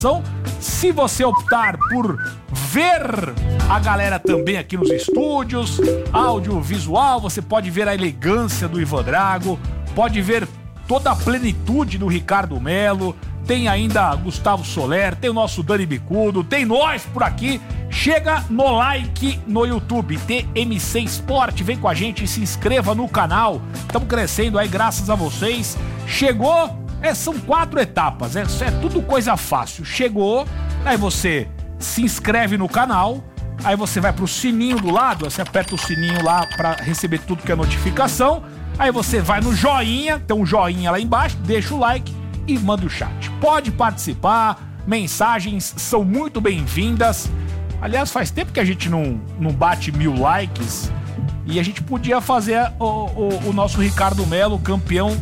Se você optar por ver a galera também aqui nos estúdios, audiovisual, você pode ver a elegância do Ivan Drago, pode ver toda a plenitude do Ricardo Melo, tem ainda Gustavo Soler, tem o nosso Dani Bicudo, tem nós por aqui. Chega no like no YouTube, TMC Sport, vem com a gente e se inscreva no canal. Estamos crescendo aí graças a vocês. Chegou... são 4 etapas, é tudo coisa fácil. Chegou, aí você se inscreve no canal, aí você vai pro sininho do lado, você aperta o sininho lá pra receber tudo que é notificação, aí você vai no joinha, tem um joinha lá embaixo, deixa o like e manda o chat. Pode participar, mensagens são muito bem-vindas. Aliás, faz tempo que a gente não bate 1000 likes e a gente podia fazer o nosso Ricardo Melo, campeão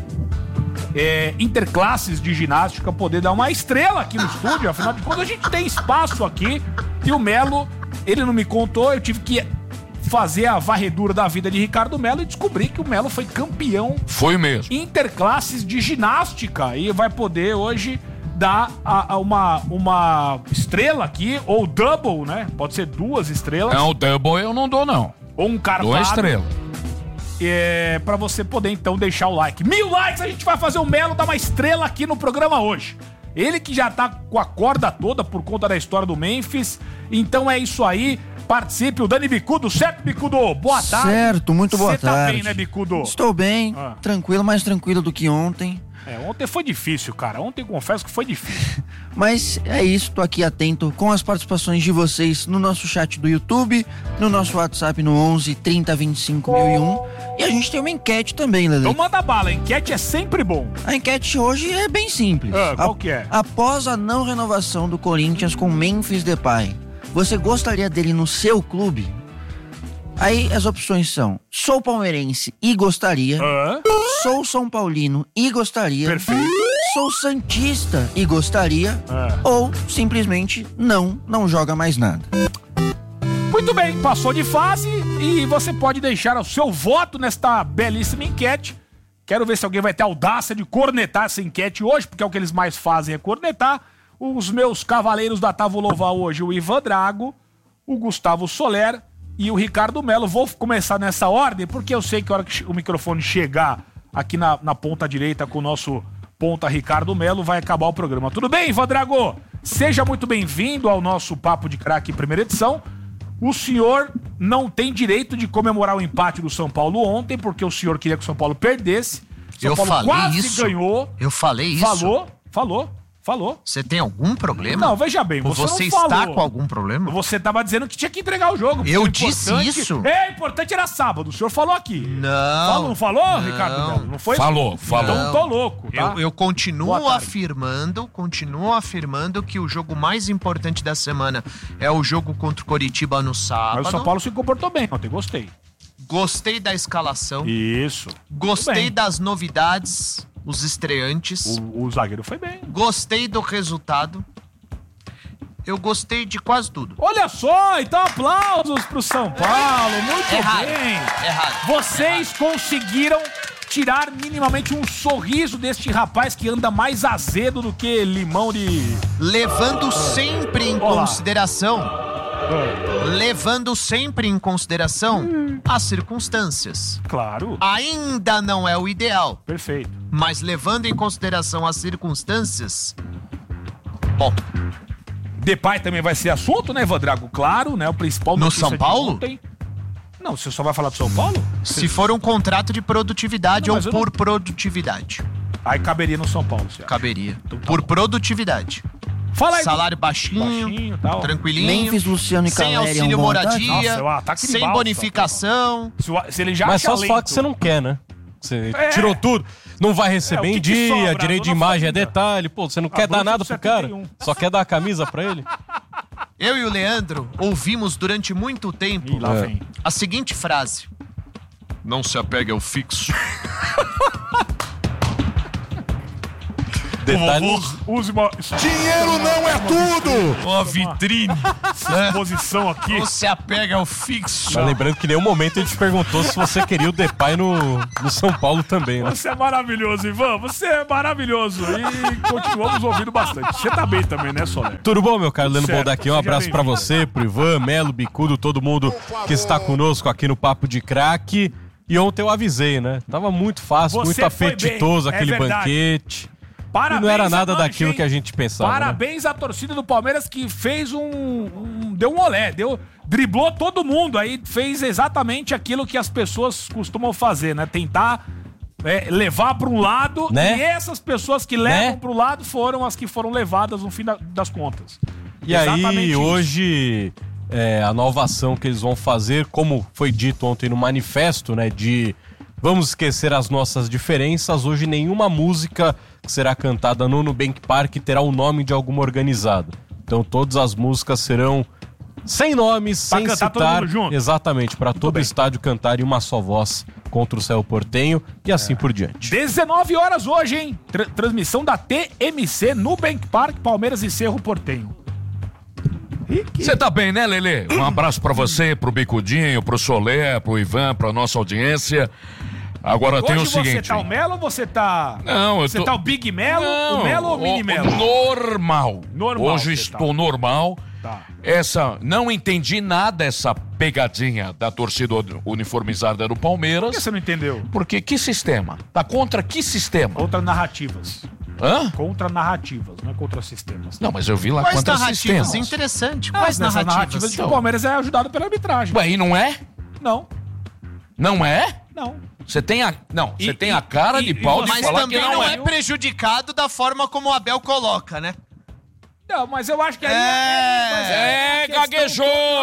interclasses de ginástica, poder dar uma estrela aqui no estúdio. Afinal de contas, a gente tem espaço aqui. E o Melo, ele não me contou, eu tive que fazer a varredura da vida de Ricardo Melo e descobri que o Melo foi campeão. Foi mesmo. Interclasses de ginástica e vai poder hoje dar uma estrela aqui, ou double, né? Pode ser 2 estrelas. Não, double eu não dou, não. Ou um carvado. 2 estrelas. Pra você poder, então, deixar o like. 1000 likes, a gente vai fazer o Melo dar uma estrela aqui no programa hoje. Ele que já tá com a corda toda por conta da história do Memphis. Então é isso aí. Participe. O Dani Bicudo, certo, Bicudo? Boa tarde. Certo, muito boa tarde. Você tá bem, né, Bicudo? Estou bem, tranquilo, mais tranquilo do que ontem. Ontem foi difícil, cara. Ontem confesso que foi difícil. Mas é isso, tô aqui atento com as participações de vocês no nosso chat do YouTube, no nosso WhatsApp no 11 30 25 1001. E a gente tem uma enquete também, Lele. Então manda bala, a enquete é sempre bom. A enquete hoje é bem simples. Qual que é? Após a não renovação do Corinthians com Memphis Depay, você gostaria dele no seu clube? Aí as opções são: sou palmeirense e gostaria, sou São Paulino e gostaria, perfeito, sou santista e gostaria, ou simplesmente não joga mais nada. Muito bem, passou de fase e você pode deixar o seu voto nesta belíssima enquete. Quero ver se alguém vai ter audácia de cornetar essa enquete hoje, porque é o que eles mais fazem, é cornetar. Os meus cavaleiros da Távola Oval hoje, o Ivan Drago, o Gustavo Soler e o Ricardo Melo. Vou começar nessa ordem, porque eu sei que a hora que o microfone chegar aqui na ponta direita com o nosso ponta Ricardo Melo, vai acabar o programa. Tudo bem, Ivan Drago? Seja muito bem-vindo ao nosso Papo de Craque primeira edição. O senhor não tem direito de comemorar o empate do São Paulo ontem, porque o senhor queria que o São Paulo perdesse. São Paulo quase ganhou. Eu falei isso? Falou. Você tem algum problema? Não, veja bem, você não está falou. Com algum problema? Você tava dizendo que tinha que entregar o jogo. Eu disse isso? Importante era sábado, o senhor falou aqui. Não falou, Ricardo Melo? Não foi? Falou. Então tô louco, tá? Eu continuo afirmando que o jogo mais importante da semana é o jogo contra o Coritiba no sábado. Mas o São Paulo se comportou bem ontem, gostei. Gostei da escalação. Isso. Gostei das novidades, os estreantes. O zagueiro foi bem. Gostei do resultado. Eu gostei de quase tudo. Olha só, então aplausos pro São Paulo. Muito bem. Errado. Vocês conseguiram tirar minimamente um sorriso deste rapaz que anda mais azedo do que limão de... Levando sempre em consideração... Levando sempre em consideração as circunstâncias. Claro. Ainda não é o ideal. Perfeito. Mas levando em consideração as circunstâncias... Bom. Depay também vai ser assunto, né, Ivan Drago? Claro, né? O principal no São Paulo? Ontem. Não, você só vai falar do São Paulo? Se for um contrato de produtividade ou por produtividade. Aí caberia no São Paulo, você acha? Caberia. Então, por produtividade. Fala aí. Salário baixinho tal. Tranquilinho. Memphis, Luciano e sem Caleri, auxílio moradia. Sem bonificação. Se ele já mas só falar que você não quer, né? Você tirou tudo, não vai receber em dia, sobra, direito de imagem é detalhe. Pô, você não quer dar nada pro cara, só quer dar a camisa pra ele. Eu e o Leandro ouvimos durante muito tempo a seguinte frase: não se apegue ao fixo. Detalhe. Use uma... Dinheiro não é tudo! Uma vitrine. Posição aqui. Você apega ao fixo. Mas lembrando que em nenhum momento ele te perguntou se você queria o Depay no São Paulo também, né? Você é maravilhoso, Ivan. Você é maravilhoso. E continuamos ouvindo bastante. Você tá bem também, né, Soler? Tudo bom, meu caro Leno Certo. Boldaqui? Um abraço pra você, pro Ivan, Melo, Bicudo, todo mundo que está conosco aqui no Papo de Craque. E ontem eu avisei, né? Tava muito fácil, muito Você foi apetitoso bem, aquele verdade. banquete. Parabéns, E não era nada a Mancha, daquilo hein? que a gente pensava. Parabéns à torcida do Palmeiras que fez deu um olé, driblou todo mundo aí, fez exatamente aquilo que as pessoas costumam fazer, né? Tentar levar para um lado, né? E essas pessoas que levam para o lado foram as que foram levadas no fim das contas. E aí, hoje, a nova ação que eles vão fazer, como foi dito ontem no manifesto, né, de vamos esquecer as nossas diferenças, hoje nenhuma música que será cantada no Nubank Park terá o nome de alguma organizada. Então todas as músicas serão sem nomes, sem citar. Todo mundo junto. Exatamente, para todo o estádio cantar em uma só voz contra o Cerro Porteño e assim por diante. 19 horas hoje, hein? Transmissão da TMC Nubank Park, Palmeiras e Cerro Porteño. Você tá bem, né, Lelê? Um abraço pra você, pro Bicudinho, pro Soler, pro Ivan, pra nossa audiência. Agora tem o seguinte... Você tá o Melo ou você tá... Não, Você tá o Big Melo, o Melo ou o Mini Melo? Normal. Hoje estou tá. normal. Tá. Não entendi nada essa pegadinha da torcida uniformizada do Palmeiras. Por que você não entendeu? Porque que sistema? Tá contra que sistema? Contra narrativas. Hã? Contra narrativas, não é contra sistemas. Não, mas eu vi lá Quais contra narrativas? sistemas. Interessante. Quais narrativas de que o Palmeiras é ajudado pela arbitragem. Ué, e não é? Não. Não é? Não. Você tem a... Não, você tem a cara de pau de Mas falar também que não é. prejudicado da forma como o Abel coloca, né? Não, mas eu acho que aí... Gaguejou.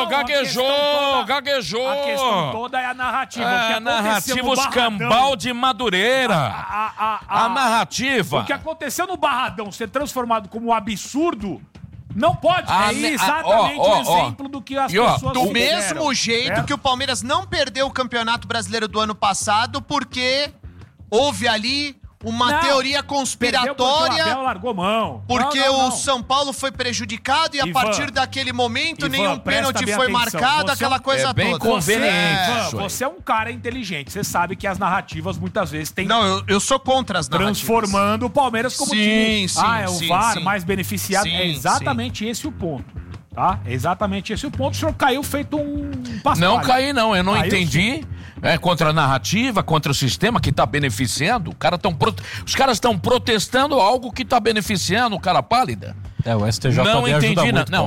A questão toda é a narrativa. É, narrativa, os cambal de Madureira. A narrativa. O que aconteceu no Barradão ser transformado como um absurdo... Não pode, exatamente o exemplo do que as pessoas do fizeram, mesmo jeito certo? que o Palmeiras não perdeu o Campeonato Brasileiro do ano passado, porque houve ali uma teoria conspiratória. Porque o Abel largou mão. Porque o São Paulo foi prejudicado e a partir daquele momento nenhum pênalti foi marcado, aquela coisa bem toda. conveniente. Você é um cara inteligente, você sabe que as narrativas muitas vezes têm... Não, eu sou contra as narrativas. Transformando o Palmeiras como time. É o VAR mais beneficiado. É exatamente esse o ponto. Tá? É exatamente esse o ponto. O senhor caiu feito um paspalho. Não caí, não. Eu não Caiu, entendi. Contra a narrativa, contra o sistema que tá beneficiando. Os caras estão protestando algo que tá beneficiando o cara pálida. O STJD não entendi, ajuda muito.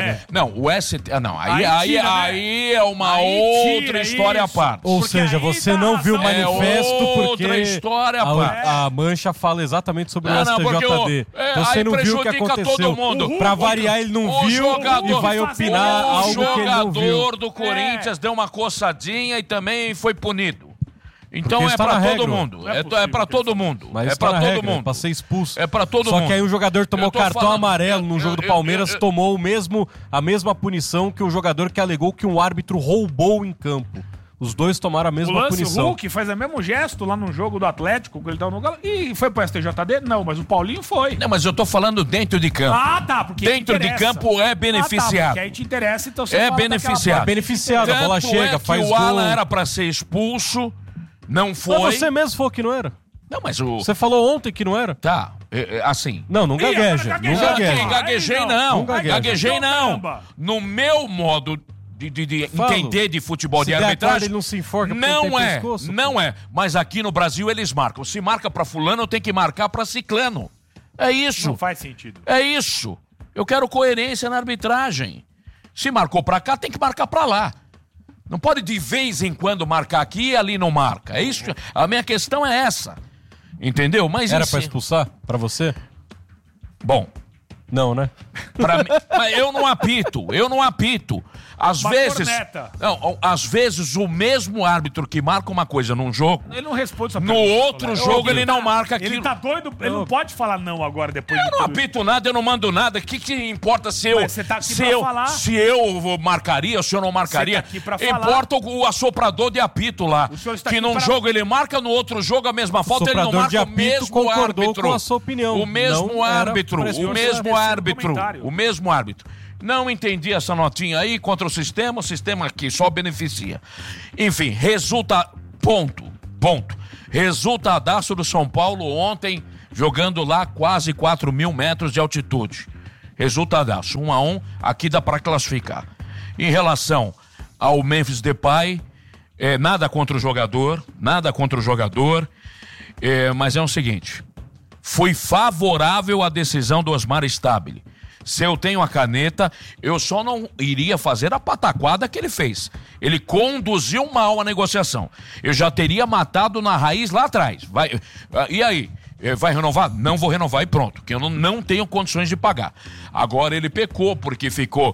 Aí é uma outra história à parte. Ou seja, você não viu o manifesto porque outra história à parte. A Mancha fala exatamente sobre o STJD. Você não viu o que aconteceu. Todo mundo. Pra variar, ele não viu e vai opinar algo que ele não viu. O jogador do Corinthians deu uma coçadinha e também foi punido. Então porque é pra todo mundo. É pra todo mundo. Mas é pra todo mundo. Pra ser expulso. É pra todo mundo. mundo. Só que aí o jogador tomou cartão amarelo no jogo do Palmeiras, tomou a mesma punição que o jogador que alegou que um árbitro roubou em campo. Os dois tomaram a mesma punição. O Hulk faz o mesmo gesto lá no jogo do Atlético, que ele tava no galo. E foi pro STJD? Não, mas o Paulinho foi. Não, mas eu tô falando dentro de campo. Tá, porque dentro de campo é beneficiado. Porque aí te interessa, então você é beneficiado. É beneficiado, a bola chega, faz gol. O Alan era pra ser expulso, não foi. Mas você mesmo falou que não era. Não, mas Você falou ontem que não era. Tá, assim... Não gagueja. Não gagueja. Gaguejei não. No meu modo de entender de futebol, de arbitragem... Ele não se enforca não é. Mas aqui no Brasil eles marcam. Se marca pra fulano, eu tenho que marcar pra ciclano. É isso. Não faz sentido. É isso. Eu quero coerência na arbitragem. Se marcou pra cá, tem que marcar pra lá. Não pode de vez em quando marcar aqui e ali não marca. É isso. A minha questão é essa. Entendeu? Mas era pra expulsar? Pra você? Bom, Não, né? Mas eu não apito. Às vezes o mesmo árbitro que marca uma coisa num jogo, ele não responde essa no outro jogo ele não marca aquilo. Ele tá doido, ele não pode falar não agora depois Eu não apito nada, eu não mando nada. O que importa se eu, você tá aqui pra falar. se eu marcaria, se eu não marcaria? Você tá aqui pra falar. Importa o assoprador de apito lá. Que num jogo ele marca, no outro jogo a mesma falta, ele não marca o mesmo árbitro. Com a sua opinião. O mesmo árbitro. Não entendi essa notinha aí contra o sistema que só beneficia. Enfim, ponto. Resultadaço do São Paulo ontem, jogando lá quase 4.000 metros de altitude. Resultadaço, 1-1, aqui dá pra classificar. Em relação ao Memphis Depay, nada contra o jogador, mas é o seguinte, fui favorável à decisão do Osmar Stabile. Se eu tenho a caneta, eu só não iria fazer a pataquada que ele fez. Ele conduziu mal a negociação. Eu já teria matado na raiz lá atrás. E aí? Vai renovar? Não vou renovar e pronto, que eu não tenho condições de pagar. Agora ele pecou porque ficou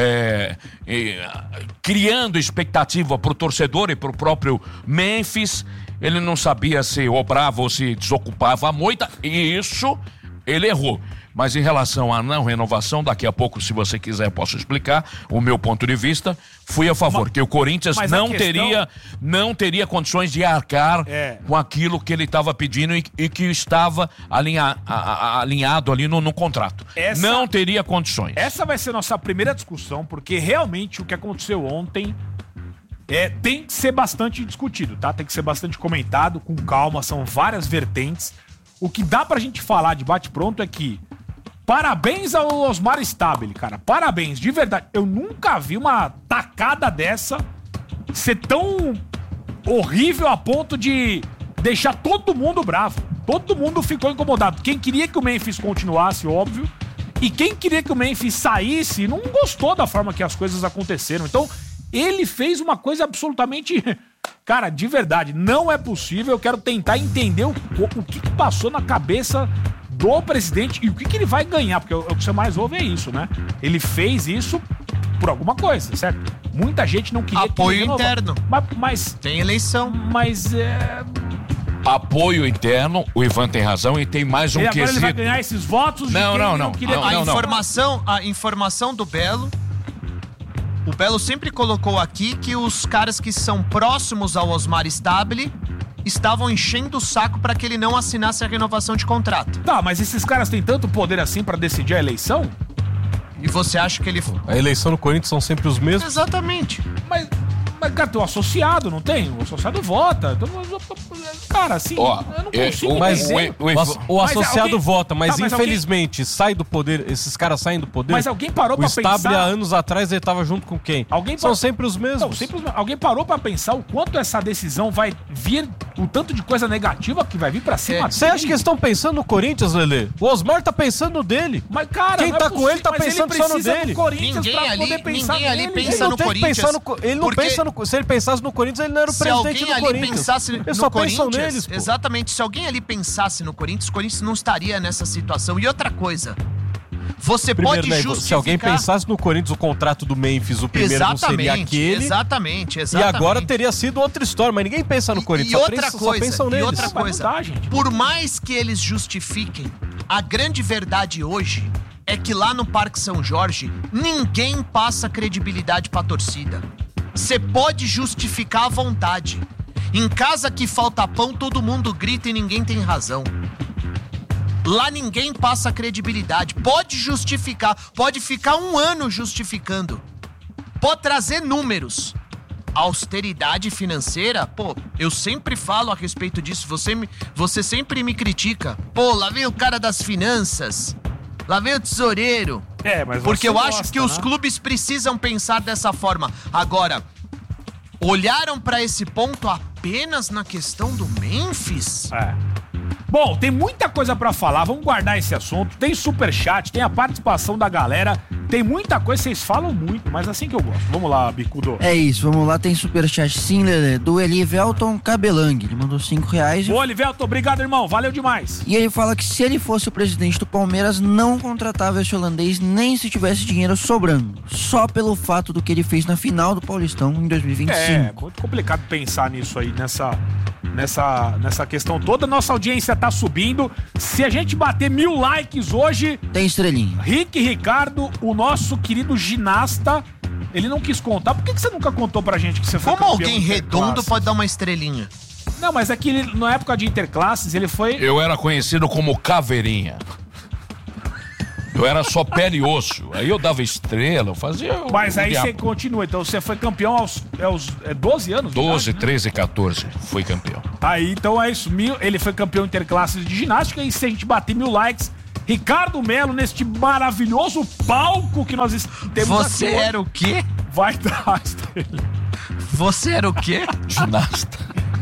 criando expectativa pro torcedor e pro próprio Memphis. Ele não sabia se obrava ou se desocupava a moita, e isso ele errou. Mas em relação à não renovação, daqui a pouco, se você quiser, eu posso explicar o meu ponto de vista. Fui a favor, que o Corinthians não teria condições de arcar com aquilo que ele estava pedindo e que estava alinhado ali no contrato. Não teria condições. Essa vai ser nossa primeira discussão, porque realmente o que aconteceu ontem tem que ser bastante discutido, tá? Tem que ser bastante comentado, com calma, são várias vertentes. O que dá pra gente falar de bate-pronto é que parabéns ao Osmar Stabile, cara. Parabéns, de verdade. Eu nunca vi uma tacada dessa ser tão horrível a ponto de deixar todo mundo bravo. Todo mundo ficou incomodado. Quem queria que o Memphis continuasse, óbvio. E quem queria que o Memphis saísse, não gostou da forma que as coisas aconteceram. Então, ele fez uma coisa absolutamente... Cara, de verdade, não é possível. Eu quero tentar entender o que passou na cabeça do presidente e o que ele vai ganhar, porque o que você mais ouve é isso, né? Ele fez isso por alguma coisa, certo? Muita gente não queria... Apoio interno. Mas tem eleição. Mas apoio interno, o Ivan tem razão, e tem mais um quesito. Agora ele vai ganhar esses votos de A informação do Belo... O Belo sempre colocou aqui que os caras que são próximos ao Osmar Stabile estavam enchendo o saco para que ele não assinasse a renovação de contrato. Tá, mas esses caras têm tanto poder assim para decidir a eleição? E você acha que ele... A eleição no Corinthians são sempre os mesmos? Exatamente. Mas cara, tem o associado, não tem? O associado vota. Cara, assim, eu não consigo entender. O associado vota, mas infelizmente sai do poder, esses caras saem do poder. Mas alguém parou pra pensar... O Stabile, há anos atrás, ele tava junto com quem? São sempre os mesmos. Não, alguém parou pra pensar o quanto essa decisão vai vir, o tanto de coisa negativa que vai vir pra cima dele? Você acha que eles estão pensando no Corinthians, Lelê? O Osmar tá pensando no dele. Mas, cara, quem tá com ele tá pensando só no dele. Ninguém ali pensa no Corinthians. Ele não pensa no... Se ele pensasse no Corinthians, ele não era o presidente do Corinthians. Eles só pensam neles, pô. Exatamente. Se alguém ali pensasse no Corinthians, o Corinthians não estaria nessa situação. E outra coisa, você pode justificar... Se alguém pensasse no Corinthians, o contrato do Memphis, o primeiro não seria aquele. Exatamente. E agora teria sido outra história, mas ninguém pensa no Corinthians, só pensam neles. E outra coisa, por mais que eles justifiquem, a grande verdade hoje é que lá no Parque São Jorge, ninguém passa credibilidade pra torcida. Você pode justificar à vontade. Em casa que falta pão, todo mundo grita e ninguém tem razão. Lá ninguém passa credibilidade. Pode justificar, pode ficar um ano justificando. Pode trazer números. Austeridade financeira, pô, eu sempre falo a respeito disso. Você sempre me critica. Pô, lá vem o cara das finanças. Lá vem o tesoureiro. Mas porque eu acho que os clubes precisam pensar dessa forma. Agora, olharam pra esse ponto apenas na questão do Memphis? Bom, tem muita coisa pra falar, vamos guardar esse assunto. Tem superchat, tem a participação da galera, tem muita coisa, vocês falam muito, mas assim que eu gosto. Vamos lá, Bicudo. É isso, vamos lá, tem superchat sim, Lelê, do Elivelton Cabelang. Ele mandou R$5. Ô, Elivelton, obrigado, irmão, valeu demais. E ele fala que se ele fosse o presidente do Palmeiras, não contratava esse holandês nem se tivesse dinheiro sobrando. Só pelo fato do que ele fez na final do Paulistão em 2025. É, muito complicado pensar nisso aí, nessa questão toda. Nossa audiência tá subindo. Se a gente bater 1000 likes hoje... Tem estrelinha. Ricardo, o nosso querido ginasta, ele não quis contar. Por que você nunca contou pra gente que você foi Como campeão alguém redondo pode dar uma estrelinha? Não, mas é que ele, na época de interclasses, ele foi... Eu era conhecido como Caveirinha. Eu era só pele e osso. Aí eu dava estrela, eu fazia... Mas aí você continua, então você foi campeão aos 12 anos? 12, idade, 13, 14, fui campeão. Aí, então é isso, ele foi campeão interclasses de ginástica, e se a gente bater 1000 likes, Ricardo Melo, neste maravilhoso palco que nós temos Você aqui, era o quê? vai dar a estrela. Você era o quê? Ginasta.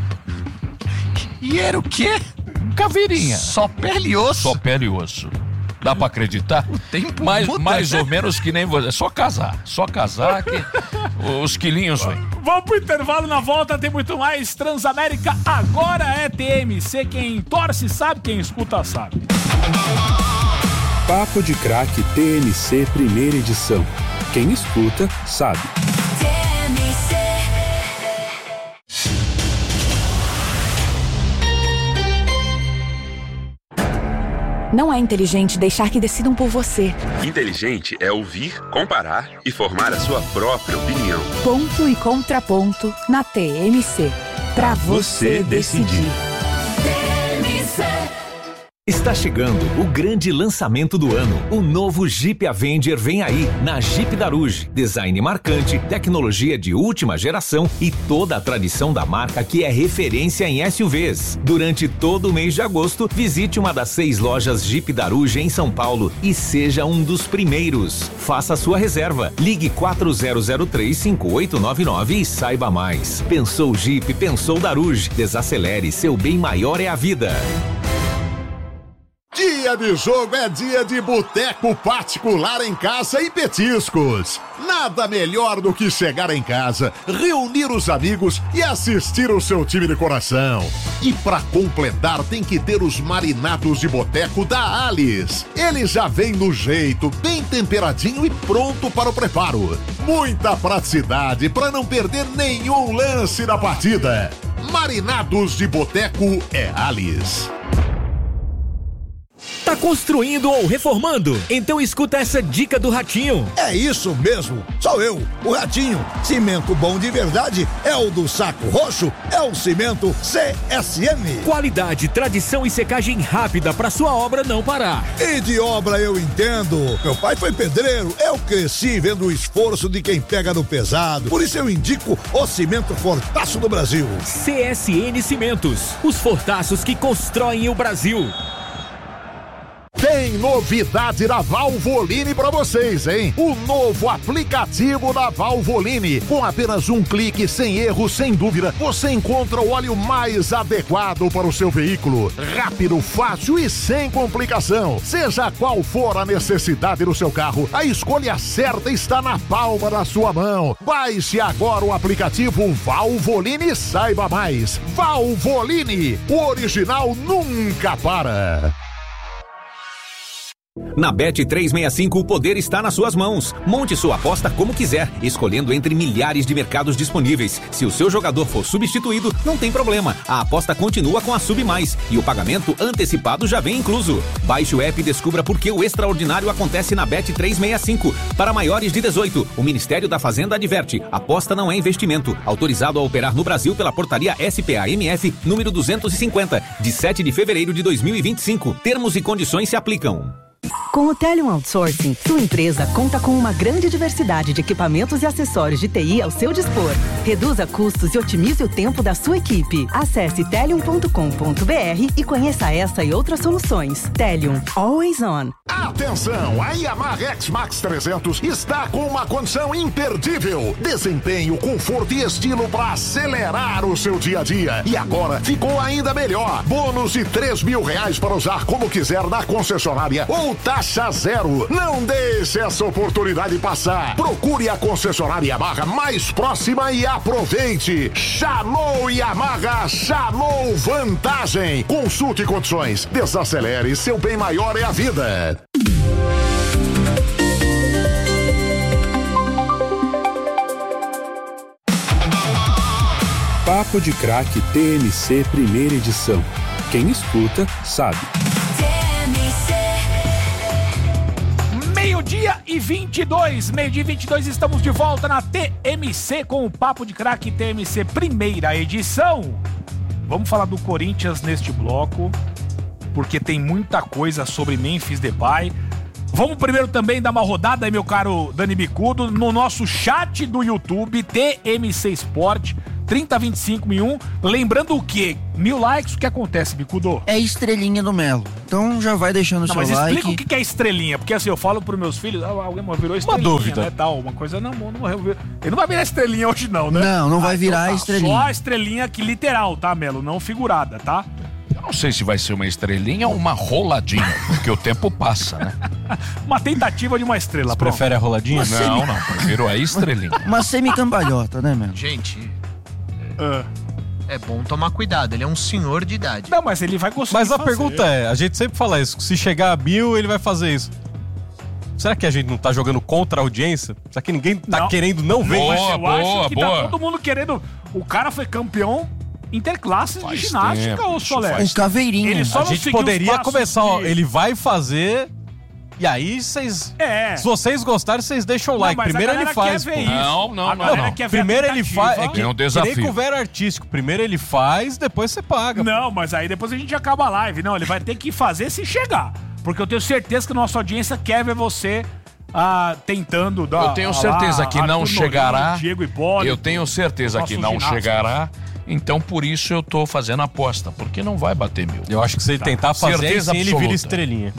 E era o quê? Caveirinha. Só pele e osso? Só pele e osso. Dá pra acreditar? O tempo mais, muda, mais né? ou menos que nem você. Só casar que os quilinhos vêm. Vamos pro intervalo, na volta tem muito mais. Transamérica agora é TMC. Quem torce sabe, quem escuta sabe. Papo de Craque TMC primeira edição. Quem escuta sabe. Não é inteligente deixar que decidam por você. Inteligente é ouvir, comparar e formar a sua própria opinião. Ponto e contraponto na TMC. Pra você decidir. Está chegando o grande lançamento do ano. O novo Jeep Avenger vem aí, na Jeep Daruge. Design marcante, tecnologia de última geração e toda a tradição da marca que é referência em SUVs. Durante todo o mês de agosto, visite uma das 6 lojas Jeep Daruge em São Paulo e seja um dos primeiros. Faça sua reserva. Ligue 4003-5899 e saiba mais. Pensou Jeep, pensou Daruge. Desacelere, seu bem maior é a vida. Dia de jogo é dia de boteco particular em casa e petiscos. Nada melhor do que chegar em casa, reunir os amigos e assistir o seu time de coração. E pra completar tem que ter os marinados de boteco da Alice. Ele já vem no jeito, bem temperadinho e pronto para o preparo. Muita praticidade para não perder nenhum lance da partida. Marinados de boteco é Alice. Tá construindo ou reformando? Então escuta essa dica do Ratinho. É isso mesmo, sou eu, o Ratinho. Cimento bom de verdade é o do Saco Roxo, é o cimento CSM. Qualidade, tradição e secagem rápida pra sua obra não parar. E de obra eu entendo. Meu pai foi pedreiro, eu cresci vendo o esforço de quem pega no pesado. Por isso eu indico o cimento Fortaço do Brasil. CSN Cimentos, os fortaços que constroem o Brasil. Tem novidade da Valvoline pra vocês, hein? O novo aplicativo da Valvoline. Com apenas um clique, sem erro, sem dúvida, você encontra o óleo mais adequado para o seu veículo. Rápido, fácil e sem complicação. Seja qual for a necessidade do seu carro, a escolha certa está na palma da sua mão. Baixe agora o aplicativo Valvoline e saiba mais. Valvoline, o original nunca para. Na Bet365 o poder está nas suas mãos. Monte sua aposta como quiser, escolhendo entre milhares de mercados disponíveis. Se o seu jogador for substituído, não tem problema. A aposta continua com a Sub Mais e o pagamento antecipado já vem incluso. Baixe o app e descubra por que o extraordinário acontece na Bet365. Para maiores de 18, o Ministério da Fazenda adverte: aposta não é investimento. Autorizado a operar no Brasil pela portaria SPA-MF número 250, de 7 de fevereiro de 2025. Termos e condições se aplicam. Com o Telium Outsourcing, sua empresa conta com uma grande diversidade de equipamentos e acessórios de TI ao seu dispor. Reduza custos e otimize o tempo da sua equipe. Acesse telium.com.br e conheça essa e outras soluções. Telium, always on. Atenção, a Yamaha X-Max 300 está com uma condição imperdível. Desempenho, conforto e estilo para acelerar o seu dia a dia. E agora ficou ainda melhor. Bônus de R$3.000 para usar como quiser na concessionária ou taxa zero. Não deixe essa oportunidade passar. Procure a concessionária Yamaha mais próxima e aproveite. Chamou Yamaha, chamou vantagem. Consulte condições. Desacelere, seu bem maior é a vida. Papo de Craque TMC primeira edição. Quem escuta, sabe. Meio-dia e 22, estamos de volta na TMC com o Papo de Craque TMC primeira edição. Vamos falar do Corinthians neste bloco, porque tem muita coisa sobre Memphis Depay. Vamos primeiro também dar uma rodada aí, meu caro Dani Bicudo, no nosso chat do YouTube, TMC Sport, 3025 Lembrando o quê? 1000 likes, o que acontece, Bicudo? É estrelinha do Melo. Então já vai deixando o seu like. Mas explica o que é estrelinha, porque assim, eu falo pros meus filhos, alguém virou estrelinha, uma dúvida, né, tal, uma coisa, não morreu. Ele não vai virar estrelinha hoje não, né? Não vai virar então, estrelinha. Só a estrelinha aqui literal, tá, Melo? Não figurada, tá? Eu não sei se vai ser uma estrelinha ou uma roladinha, porque o tempo passa, né? Uma tentativa de uma estrela. Você prefere a roladinha? Não, prefiro a estrelinha. Uma semicambalhota, né, Melo? Gente, é bom tomar cuidado, ele é um senhor de idade. Não, mas ele vai conseguir Mas a fazer. pergunta é, a gente sempre fala isso, se chegar a 1000, ele vai fazer isso. Será que a gente não tá jogando contra a audiência? Será que ninguém tá querendo não ver? Eu acho que tá todo mundo querendo. O cara foi campeão interclasses de ginástica, ô Soler. Um caveirinho. Ele só a não gente seguiu poderia os passos começar, ó, ele vai fazer... E aí, vocês. Se vocês gostarem, vocês deixam o like. Mas primeiro ele faz. Ver isso. Não. Primeiro ele faz. É que um desafio. nem com o Vero artístico. Primeiro ele faz, depois você paga. Não, mas aí depois a gente acaba a live. Não, ele vai ter que fazer se chegar. Porque eu tenho certeza que a nossa audiência quer ver você tentando dar. Eu tenho certeza que não chegará. Diego Hipólito, eu tenho certeza que não chegará. Então, por isso eu tô fazendo aposta, porque não vai bater 1000. Eu acho que se ele tentar fazer, certeza assim, ele vira estrelinha.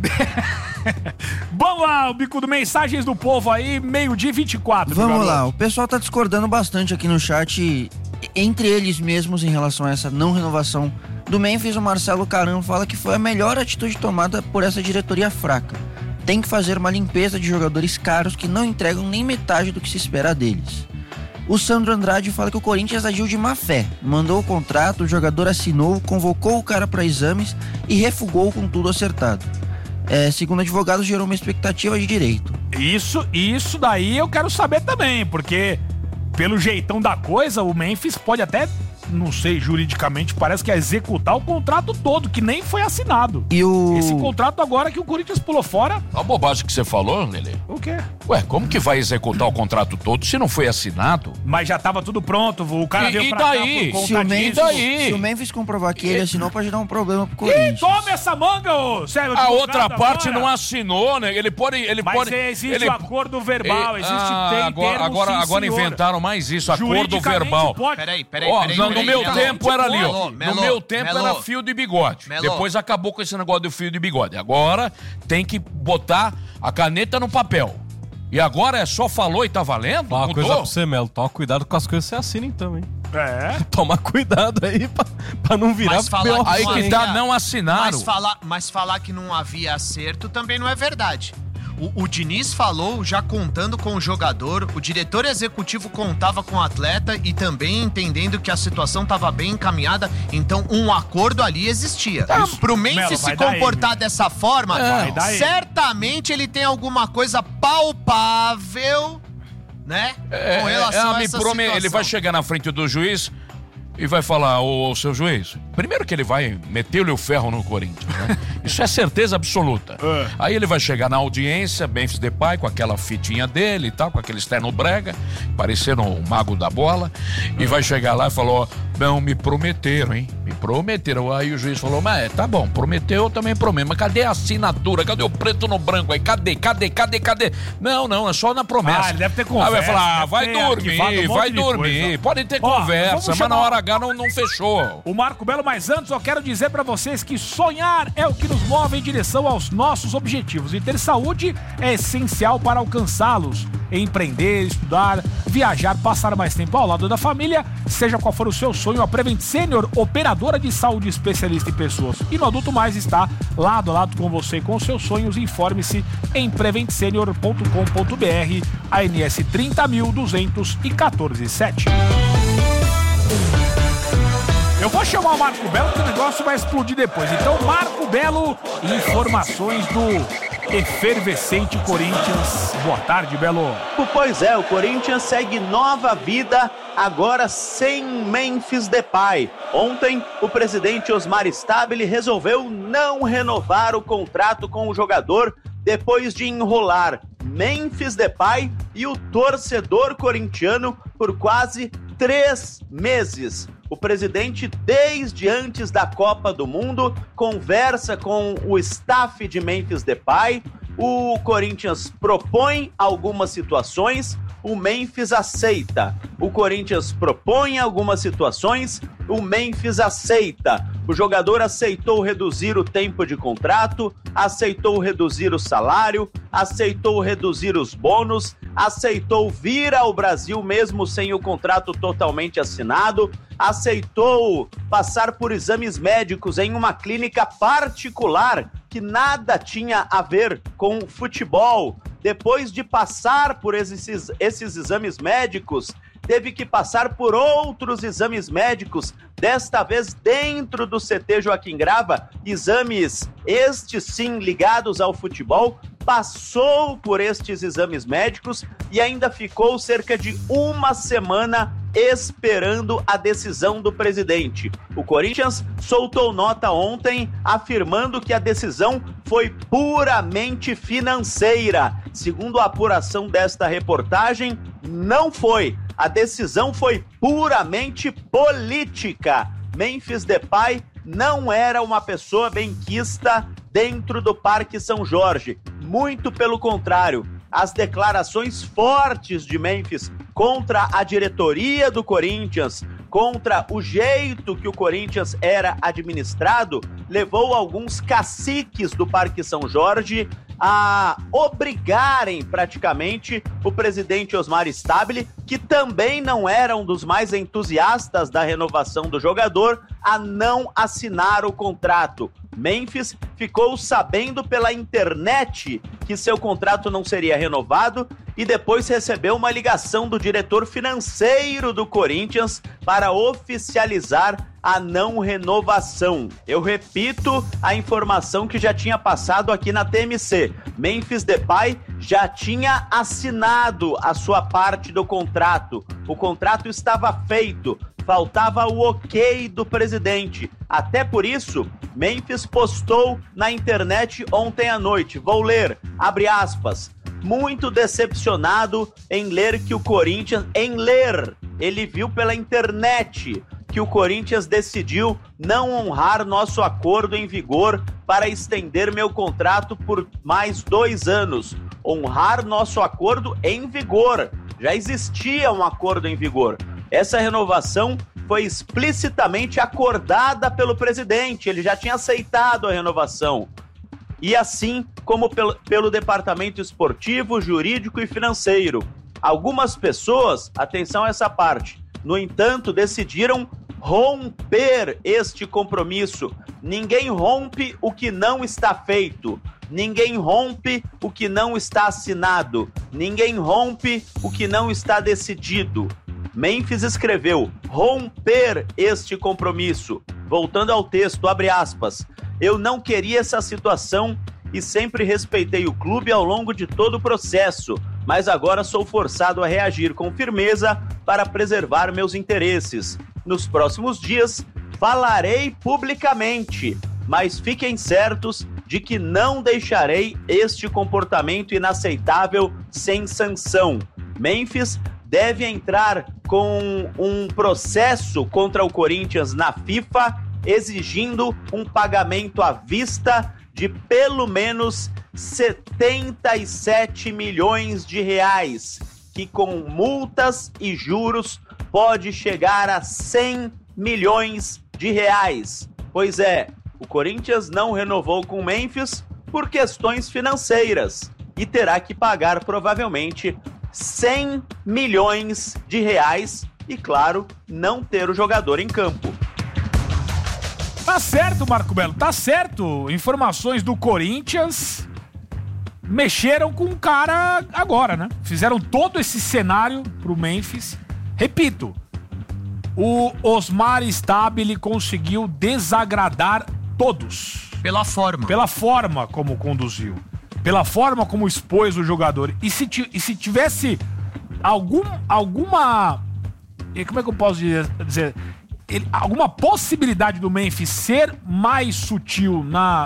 Vamos lá, o Bicudo, mensagens do povo aí, 12:24. Vamos lá, o pessoal tá discordando bastante aqui no chat, entre eles mesmos, em relação a essa não renovação do Memphis. O Marcelo Caram fala que foi a melhor atitude tomada por essa diretoria fraca. Tem que fazer uma limpeza de jogadores caros que não entregam nem metade do que se espera deles. O Sandro Andrade fala que o Corinthians agiu de má fé, mandou o contrato, o jogador assinou, convocou o cara para exames e refugou com tudo acertado. Segundo advogados, gerou uma expectativa de direito. Isso daí eu quero saber também, porque pelo jeitão da coisa, o Memphis pode até, não sei, juridicamente, parece que é executar o contrato todo, que nem foi assinado. Esse contrato agora que o Corinthians pulou fora... A bobagem que você falou, Lelê. O quê? Ué, como que vai executar o contrato todo se não foi assinado? Mas já tava tudo pronto, o cara veio pra cá por conta disso. Se o Memphis comprovar que ele assinou, pode dar um problema pro Corinthians. Toma essa manga, ô Sérgio. A outra parte não assinou, né? Mas existe o acordo verbal, existe agora inventaram mais isso, acordo verbal. Peraí. No meu tempo era ali, ó. Melo, no meu tempo era fio de bigode. Depois acabou com esse negócio do fio de bigode. Agora tem que botar a caneta no papel. E agora é só falou e tá valendo? Uma coisa pra você, Melo. Toma cuidado com as coisas que você assina então, hein? Toma cuidado aí pra não virar pior. Aí que tá, não assinaram. Mas falar que não havia acerto também não é verdade. O Diniz falou já contando com o jogador, o diretor executivo contava com o atleta e também entendendo que a situação estava bem encaminhada, então um acordo ali existia. Pro Memphis se comportar dessa forma, certamente ele tem alguma coisa palpável, né? Com relação a essa situação. Ele vai chegar na frente do juiz e vai falar, ô seu juiz, primeiro que ele vai meter-lhe o ferro no Corinthians, né? Isso é certeza absoluta. Aí ele vai chegar na audiência, Memphis Depay, com aquela fitinha dele e tal, com aquele externo brega, parecendo o mago da bola, e vai chegar lá e falou, não, me prometeram, hein? Me prometeram. Aí o juiz falou, mas tá bom, prometeu, eu também prometo, mas cadê a assinatura? Cadê o preto no branco aí? Cadê? Não, é só na promessa. Ele deve ter conversa. Aí vai falar, vai dormir, pode ter conversa, mas na hora H não fechou. O Marco Belo, mas antes eu quero dizer pra vocês que sonhar é o que nos nos move em direção aos nossos objetivos e ter saúde é essencial para alcançá-los. Empreender, estudar, viajar, passar mais tempo ao lado da família, seja qual for o seu sonho, a Prevent Senior, operadora de saúde especialista em pessoas e no Adulto Mais, está lado a lado com você com os seus sonhos. Informe-se em preventsenior.com.br, ANS 30.214.7. Eu vou chamar o Marco Belo, que o negócio vai explodir depois. Então, Marco Belo, informações do efervescente Corinthians. Boa tarde, Belo. Pois é, o Corinthians segue nova vida, agora sem Memphis Depay. Ontem, o presidente Osmar Stabile resolveu não renovar o contrato com o jogador depois de enrolar Memphis Depay e o torcedor corintiano por quase 3 meses. O presidente, desde antes da Copa do Mundo, conversa com o staff de Memphis Depay. O Corinthians propõe algumas situações, o Memphis aceita. O Corinthians propõe algumas situações, o Memphis aceita. O jogador aceitou reduzir o tempo de contrato, aceitou reduzir o salário, aceitou reduzir os bônus, aceitou vir ao Brasil mesmo sem o contrato totalmente assinado, aceitou passar por exames médicos em uma clínica particular que nada tinha a ver com futebol. Depois de passar por esses exames médicos, teve que passar por outros exames médicos, desta vez dentro do CT Joaquim Grava, exames estes sim ligados ao futebol, passou por estes exames médicos e ainda ficou cerca de 1 semana esperando a decisão do presidente. O Corinthians soltou nota ontem afirmando que a decisão foi puramente financeira. Segundo a apuração desta reportagem, não foi. A decisão foi puramente política. Memphis Depay não era uma pessoa benquista dentro do Parque São Jorge. Muito pelo contrário, as declarações fortes de Memphis contra a diretoria do Corinthians, contra o jeito que o Corinthians era administrado, levou alguns caciques do Parque São Jorge a obrigarem praticamente o presidente Osmar Stabile, que também não era um dos mais entusiastas da renovação do jogador, a não assinar o contrato. Memphis ficou sabendo pela internet que seu contrato não seria renovado e depois recebeu uma ligação do diretor financeiro do Corinthians para oficializar a não renovação. Eu repito a informação que já tinha passado aqui na TMC. Memphis Depay já tinha assinado a sua parte do contrato. O contrato estava feito. Faltava o ok do presidente. Até por isso, Memphis postou na internet ontem à noite. Vou ler, abre aspas. Muito decepcionado em ler que o Corinthians... Ele viu pela internet que o Corinthians decidiu não honrar nosso acordo em vigor para estender meu contrato por mais 2 anos. Honrar nosso acordo em vigor. Já existia um acordo em vigor. Essa renovação foi explicitamente acordada pelo presidente, ele já tinha aceitado a renovação. E assim como pelo departamento esportivo, jurídico e financeiro. Algumas pessoas, atenção a essa parte, no entanto, decidiram romper este compromisso. Ninguém rompe o que não está feito. Ninguém rompe o que não está assinado. Ninguém rompe o que não está decidido. Memphis escreveu, romper este compromisso. Voltando ao texto, abre aspas. Eu não queria essa situação e sempre respeitei o clube ao longo de todo o processo, mas agora sou forçado a reagir com firmeza para preservar meus interesses. Nos próximos dias, falarei publicamente, mas fiquem certos de que não deixarei este comportamento inaceitável sem sanção. Memphis deve entrar com um processo contra o Corinthians na FIFA, exigindo um pagamento à vista de pelo menos 77 milhões de reais, que com multas e juros pode chegar a 100 milhões de reais. Pois é, o Corinthians não renovou com o Memphis por questões financeiras e terá que pagar provavelmente 100 milhões de reais e, claro, não ter o jogador em campo. Tá certo, Marco Belo, tá certo. Informações do Corinthians mexeram com o cara agora, né? Fizeram todo esse cenário pro Memphis. Repito, o Osmar Stabile conseguiu desagradar todos. Pela forma. Pela forma como conduziu. Pela forma como expôs o jogador. E se tivesse alguma... Como é que eu posso dizer? Alguma possibilidade do Memphis ser mais sutil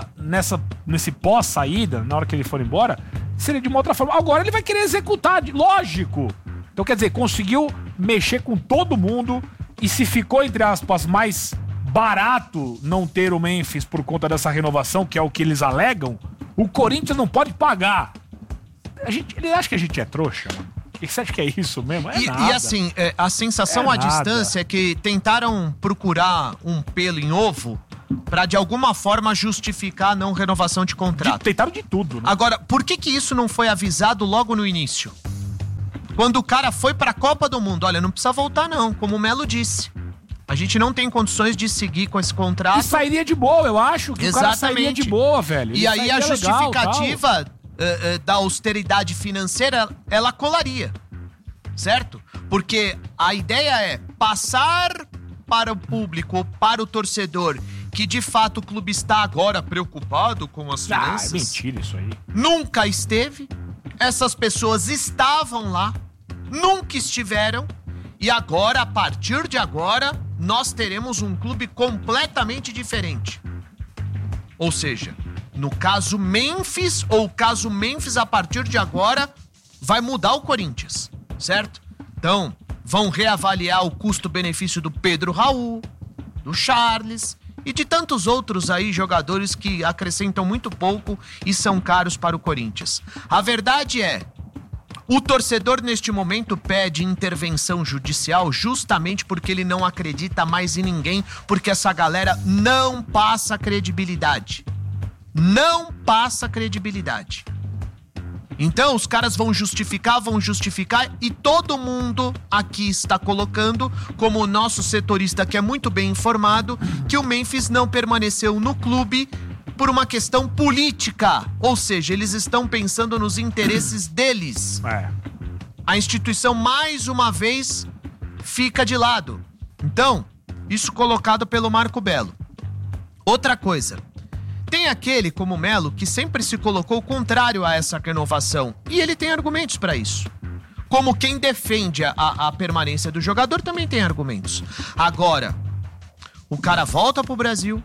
nesse pós-saída, na hora que ele for embora, seria de uma outra forma. Agora ele vai querer executar, lógico. Então, quer dizer, conseguiu mexer com todo mundo e se ficou, entre aspas, mais barato não ter o Memphis por conta dessa renovação, que é o que eles alegam, o Corinthians não pode pagar. Ele acha que a gente é trouxa, mano. Você acha que é isso mesmo? E assim, a sensação à distância é que tentaram procurar um pelo em ovo pra de alguma forma justificar a não renovação de contrato. Tentaram de tudo, né? Agora, por que isso não foi avisado logo no início? Quando o cara foi pra Copa do Mundo, olha, não precisa voltar não, como o Melo disse. A gente não tem condições de seguir com esse contrato. E sairia de boa, eu acho que exatamente. O cara sairia de boa, velho. E aí a justificativa da austeridade financeira, ela colaria, certo? Porque a ideia é passar para o público, para o torcedor, que de fato o clube está agora preocupado com as finanças. É mentira isso aí. Nunca esteve. Essas pessoas estavam lá, nunca estiveram. E agora, a partir de agora, nós teremos um clube completamente diferente. Ou seja, no caso Memphis, ou o caso Memphis a partir de agora, vai mudar o Corinthians, certo? Então, vão reavaliar o custo-benefício do Pedro Raul, do Charles e de tantos outros aí jogadores que acrescentam muito pouco e são caros para o Corinthians. A verdade é, o torcedor neste momento pede intervenção judicial justamente porque ele não acredita mais em ninguém, porque essa galera não passa credibilidade. Não passa credibilidade. Então os caras vão justificar e todo mundo aqui está colocando, como o nosso setorista que é muito bem informado, que o Memphis não permaneceu no clube por uma questão política. Ou seja, eles estão pensando nos interesses deles. A instituição, mais uma vez, fica de lado. Então, isso colocado pelo Marco Belo. Outra coisa. Tem aquele, como o Melo, que sempre se colocou contrário a essa renovação. E ele tem argumentos para isso. Como quem defende a permanência do jogador também tem argumentos. Agora, o cara volta pro Brasil.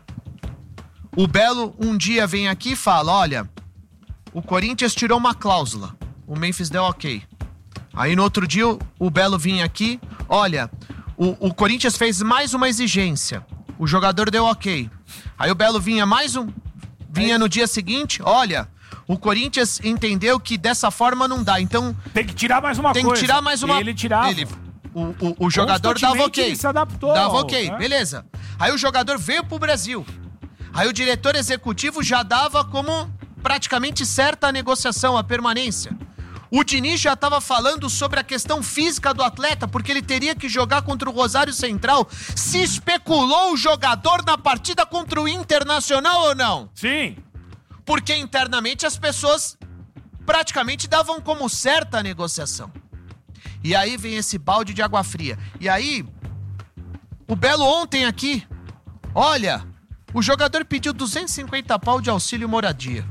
O Belo um dia vem aqui e fala, olha, o Corinthians tirou uma cláusula. O Memphis deu ok. Aí no outro dia o Belo vinha aqui, olha, o Corinthians fez mais uma exigência. O jogador deu ok. Aí o Belo vinha no dia seguinte, olha, o Corinthians entendeu que dessa forma não dá, então... Tem que tirar mais uma coisa. Tem que tirar mais uma... Ele tirava. O jogador dava ok. Ele se adaptou. Dava ok, beleza. Aí o jogador veio pro Brasil. Aí o diretor executivo já dava como praticamente certa a negociação, a permanência. O Diniz já estava falando sobre a questão física do atleta, porque ele teria que jogar contra o Rosário Central. Se especulou o jogador na partida contra o Internacional ou não? Sim. Porque internamente as pessoas praticamente davam como certa a negociação. E aí vem esse balde de água fria. E aí, o Belo ontem aqui, olha, o jogador pediu 250 pau de auxílio moradia.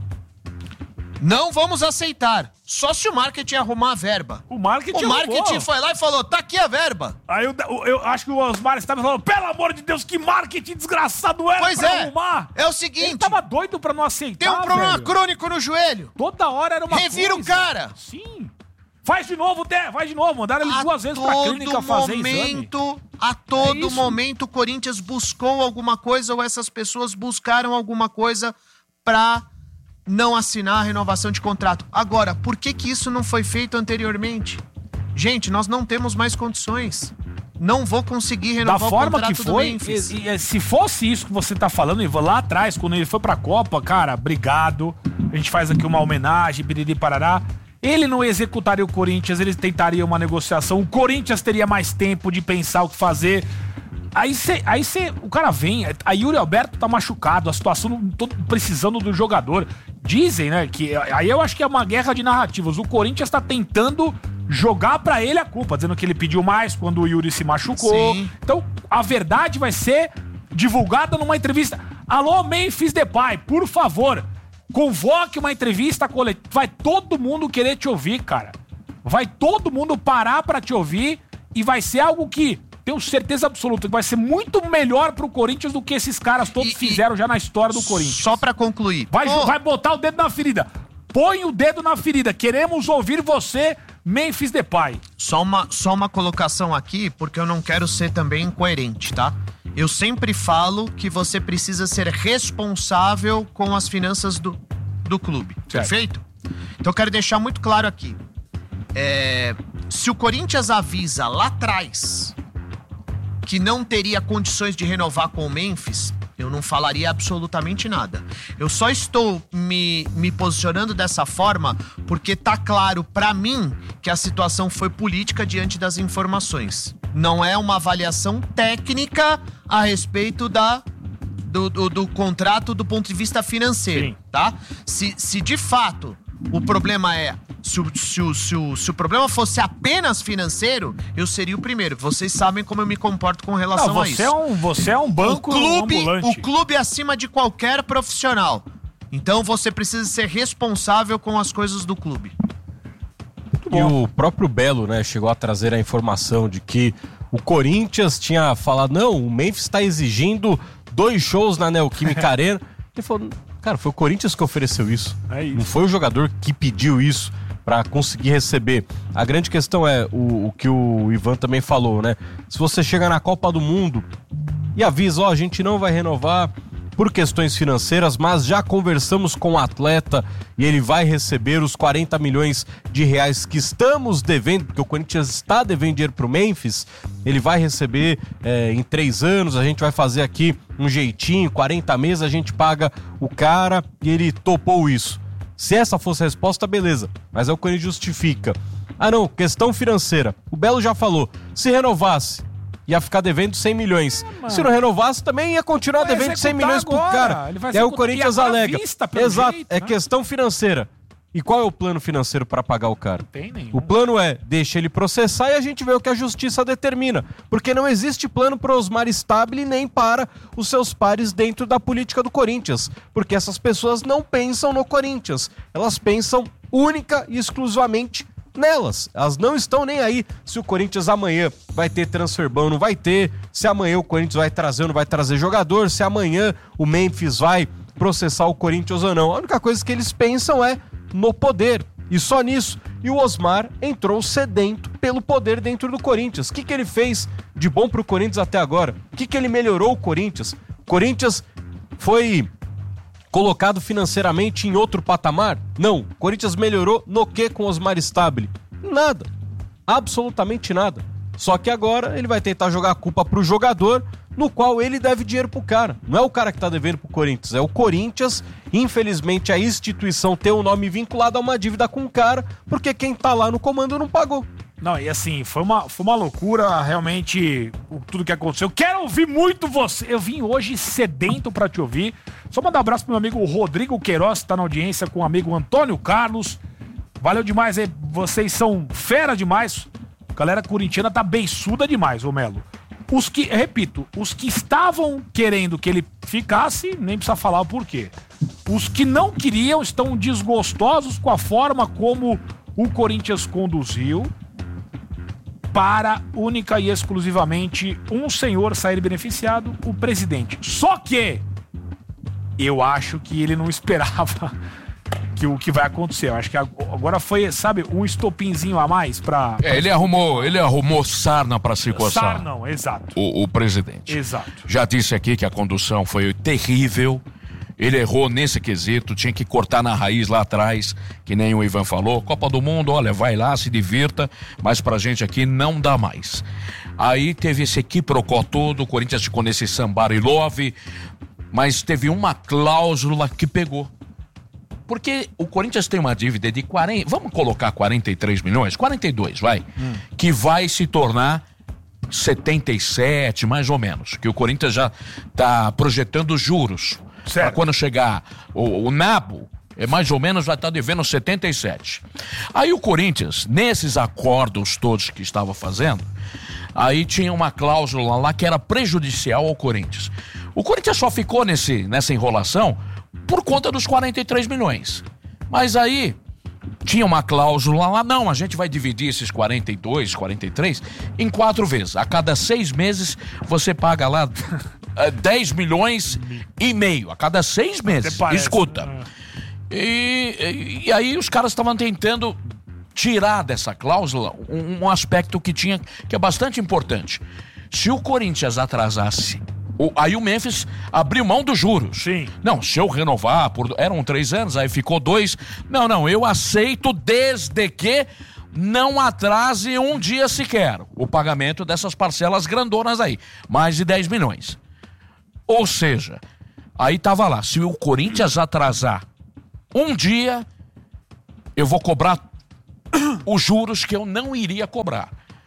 Não vamos aceitar. Só se o marketing arrumar a verba. O marketing foi lá e falou, tá aqui a verba. Aí eu acho que o Osmar estava falando, pelo amor de Deus, que marketing desgraçado era pois pra é. arrumar. É o seguinte. Ele tava doido pra não aceitar, tem um problema velho. crônico no joelho. Toda hora era uma Revira coisa. o cara. Sim. Faz de novo, faz de novo. Mandaram ele 2 vezes pra clínica fazer exame. A todo momento o Corinthians buscou alguma coisa ou essas pessoas buscaram alguma coisa pra não assinar a renovação de contrato. Agora, por que isso não foi feito anteriormente? Gente, nós não temos mais condições. não vou conseguir renovar da o forma contrato que do foi, Memphis. se fosse isso que você tá falando, Ivan, lá atrás, quando ele foi pra Copa, cara, obrigado. A gente faz aqui uma homenagem, biriri parará. Ele não executaria o Corinthians, ele tentaria uma negociação. O Corinthians teria mais tempo de pensar o que fazer. Aí o cara vem, a Yuri Alberto tá machucado, a situação, todo precisando do jogador. Dizem, né, que aí eu acho que é uma guerra de narrativas. O Corinthians tá tentando jogar pra ele a culpa, dizendo que ele pediu mais quando o Yuri se machucou. Sim. Então, a verdade vai ser divulgada numa entrevista. Alô, Memphis Depay, por favor, convoque uma entrevista coletiva. Vai todo mundo querer te ouvir, cara. Vai todo mundo parar pra te ouvir e vai ser algo que tenho certeza absoluta que vai ser muito melhor pro Corinthians do que esses caras todos fizeram já na história do Corinthians. Só pra concluir. Vai botar o dedo na ferida. Põe o dedo na ferida. Queremos ouvir você, Memphis Depay. Só uma colocação aqui, porque eu não quero ser também incoerente, tá? Eu sempre falo que você precisa ser responsável com as finanças do clube. Certo. Perfeito? Então eu quero deixar muito claro aqui. Se o Corinthians avisa lá atrás que não teria condições de renovar com o Memphis, eu não falaria absolutamente nada. Eu só estou me posicionando dessa forma porque tá claro pra mim que a situação foi política diante das informações. Não é uma avaliação técnica a respeito do contrato do ponto de vista financeiro. Sim. Tá? Se de fato o problema é... Se o problema fosse apenas financeiro, eu seria o primeiro. Vocês sabem como eu me comporto com relação a isso. Você é um banco ambulante. O clube é acima de qualquer profissional. Então você precisa ser responsável com as coisas do clube. E o próprio Belo, né, chegou a trazer a informação de que o Corinthians tinha falado, não, o Memphis está exigindo 2 shows na Neoquímica Arena. Ele falou, cara, foi o Corinthians que ofereceu isso. Não foi o jogador que pediu isso para conseguir receber. A grande questão é o que o Ivan também falou, né? Se você chega na Copa do Mundo e avisa, a gente não vai renovar por questões financeiras, mas já conversamos com o atleta e ele vai receber os 40 milhões de reais que estamos devendo, porque o Corinthians está devendo dinheiro pro Memphis, ele vai receber em 3 anos, a gente vai fazer aqui um jeitinho, 40 meses, a gente paga o cara e ele topou isso. Se essa fosse a resposta, beleza. Mas é o Corinthians justifica. Ah não, questão financeira. O Belo já falou, se renovasse, ia ficar devendo 100 milhões. Se não renovasse, também ia continuar devendo 100 milhões pro cara. E aí o Corinthians alega. Exato, jeito, né? Questão financeira. E qual é o plano financeiro para pagar o cara? Não tem nenhum. O plano é, deixa ele processar e a gente vê o que a justiça determina. Porque não existe plano para Osmar Stabile nem para os seus pares dentro da política do Corinthians. Porque essas pessoas não pensam no Corinthians. Elas pensam única e exclusivamente nelas. Elas não estão nem aí se o Corinthians amanhã vai ter transferbão, não vai ter. Se amanhã o Corinthians vai trazer ou não vai trazer jogador. Se amanhã o Memphis vai processar o Corinthians ou não. A única coisa que eles pensam é no poder, e só nisso. E o Osmar entrou sedento pelo poder dentro do Corinthians. O que ele fez de bom pro Corinthians até agora? O que ele melhorou o Corinthians? O Corinthians foi colocado financeiramente em outro patamar? Não. O Corinthians melhorou no que com o Osmar Stabile? Nada. Absolutamente nada. Só que agora ele vai tentar jogar a culpa pro jogador, no qual ele deve dinheiro pro cara. Não é o cara que tá devendo pro Corinthians, é o Corinthians. Infelizmente a instituição tem o nome vinculado a uma dívida com o cara, porque quem tá lá no comando não pagou. Não, e assim, foi uma loucura, realmente, tudo que aconteceu. Quero ouvir muito você. Eu vim hoje sedento pra te ouvir. Só mandar um abraço pro meu amigo Rodrigo Queiroz, que tá na audiência com o amigo Antônio Carlos. Valeu demais aí, vocês são fera demais. A galera corintiana tá beiçuda demais, ô Melo. Os que estavam querendo que ele ficasse, nem precisa falar o porquê. Os que não queriam estão desgostosos com a forma como o Corinthians conduziu para única e exclusivamente um senhor sair beneficiado, o presidente. Só que eu acho que ele não esperava que o que vai acontecer. Eu acho que agora foi, sabe, um estopinzinho a mais pra... Ele arrumou sarna pra se coçar. Sarna, exato. O presidente. Exato. Já disse aqui que a condução foi terrível. Ele errou nesse quesito, tinha que cortar na raiz lá atrás, que nem o Ivan falou. Copa do Mundo, olha, vai lá, se divirta, mas pra gente aqui não dá mais. Aí teve esse quiprocó todo, o Corinthians ficou nesse somebody love, mas teve uma cláusula que pegou. Porque o Corinthians tem uma dívida de 40, vamos colocar 43 milhões, 42, vai, que vai se tornar 77, mais ou menos, que o Corinthians já tá projetando juros. Para quando chegar o nabo, mais ou menos vai estar devendo 77. Aí o Corinthians, nesses acordos todos que estava fazendo, aí tinha uma cláusula lá que era prejudicial ao Corinthians. O Corinthians só ficou nessa enrolação por conta dos 43 milhões. Mas aí tinha uma cláusula lá, não, a gente vai dividir esses 42, 43 em 4 vezes. A cada 6 meses você paga lá 10 milhões e meio. A cada 6 meses. Escuta. E aí os caras estavam tentando tirar dessa cláusula um aspecto que é bastante importante. Se o Corinthians atrasasse, aí o Memphis abriu mão dos juros. Sim. Não, se eu renovar, eram 3 anos, aí ficou 2. Não, eu aceito desde que não atrase um dia sequer o pagamento dessas parcelas grandonas aí. Mais de 10 milhões. Ou seja, aí tava lá, se o Corinthians atrasar um dia, eu vou cobrar os juros que eu não iria cobrar.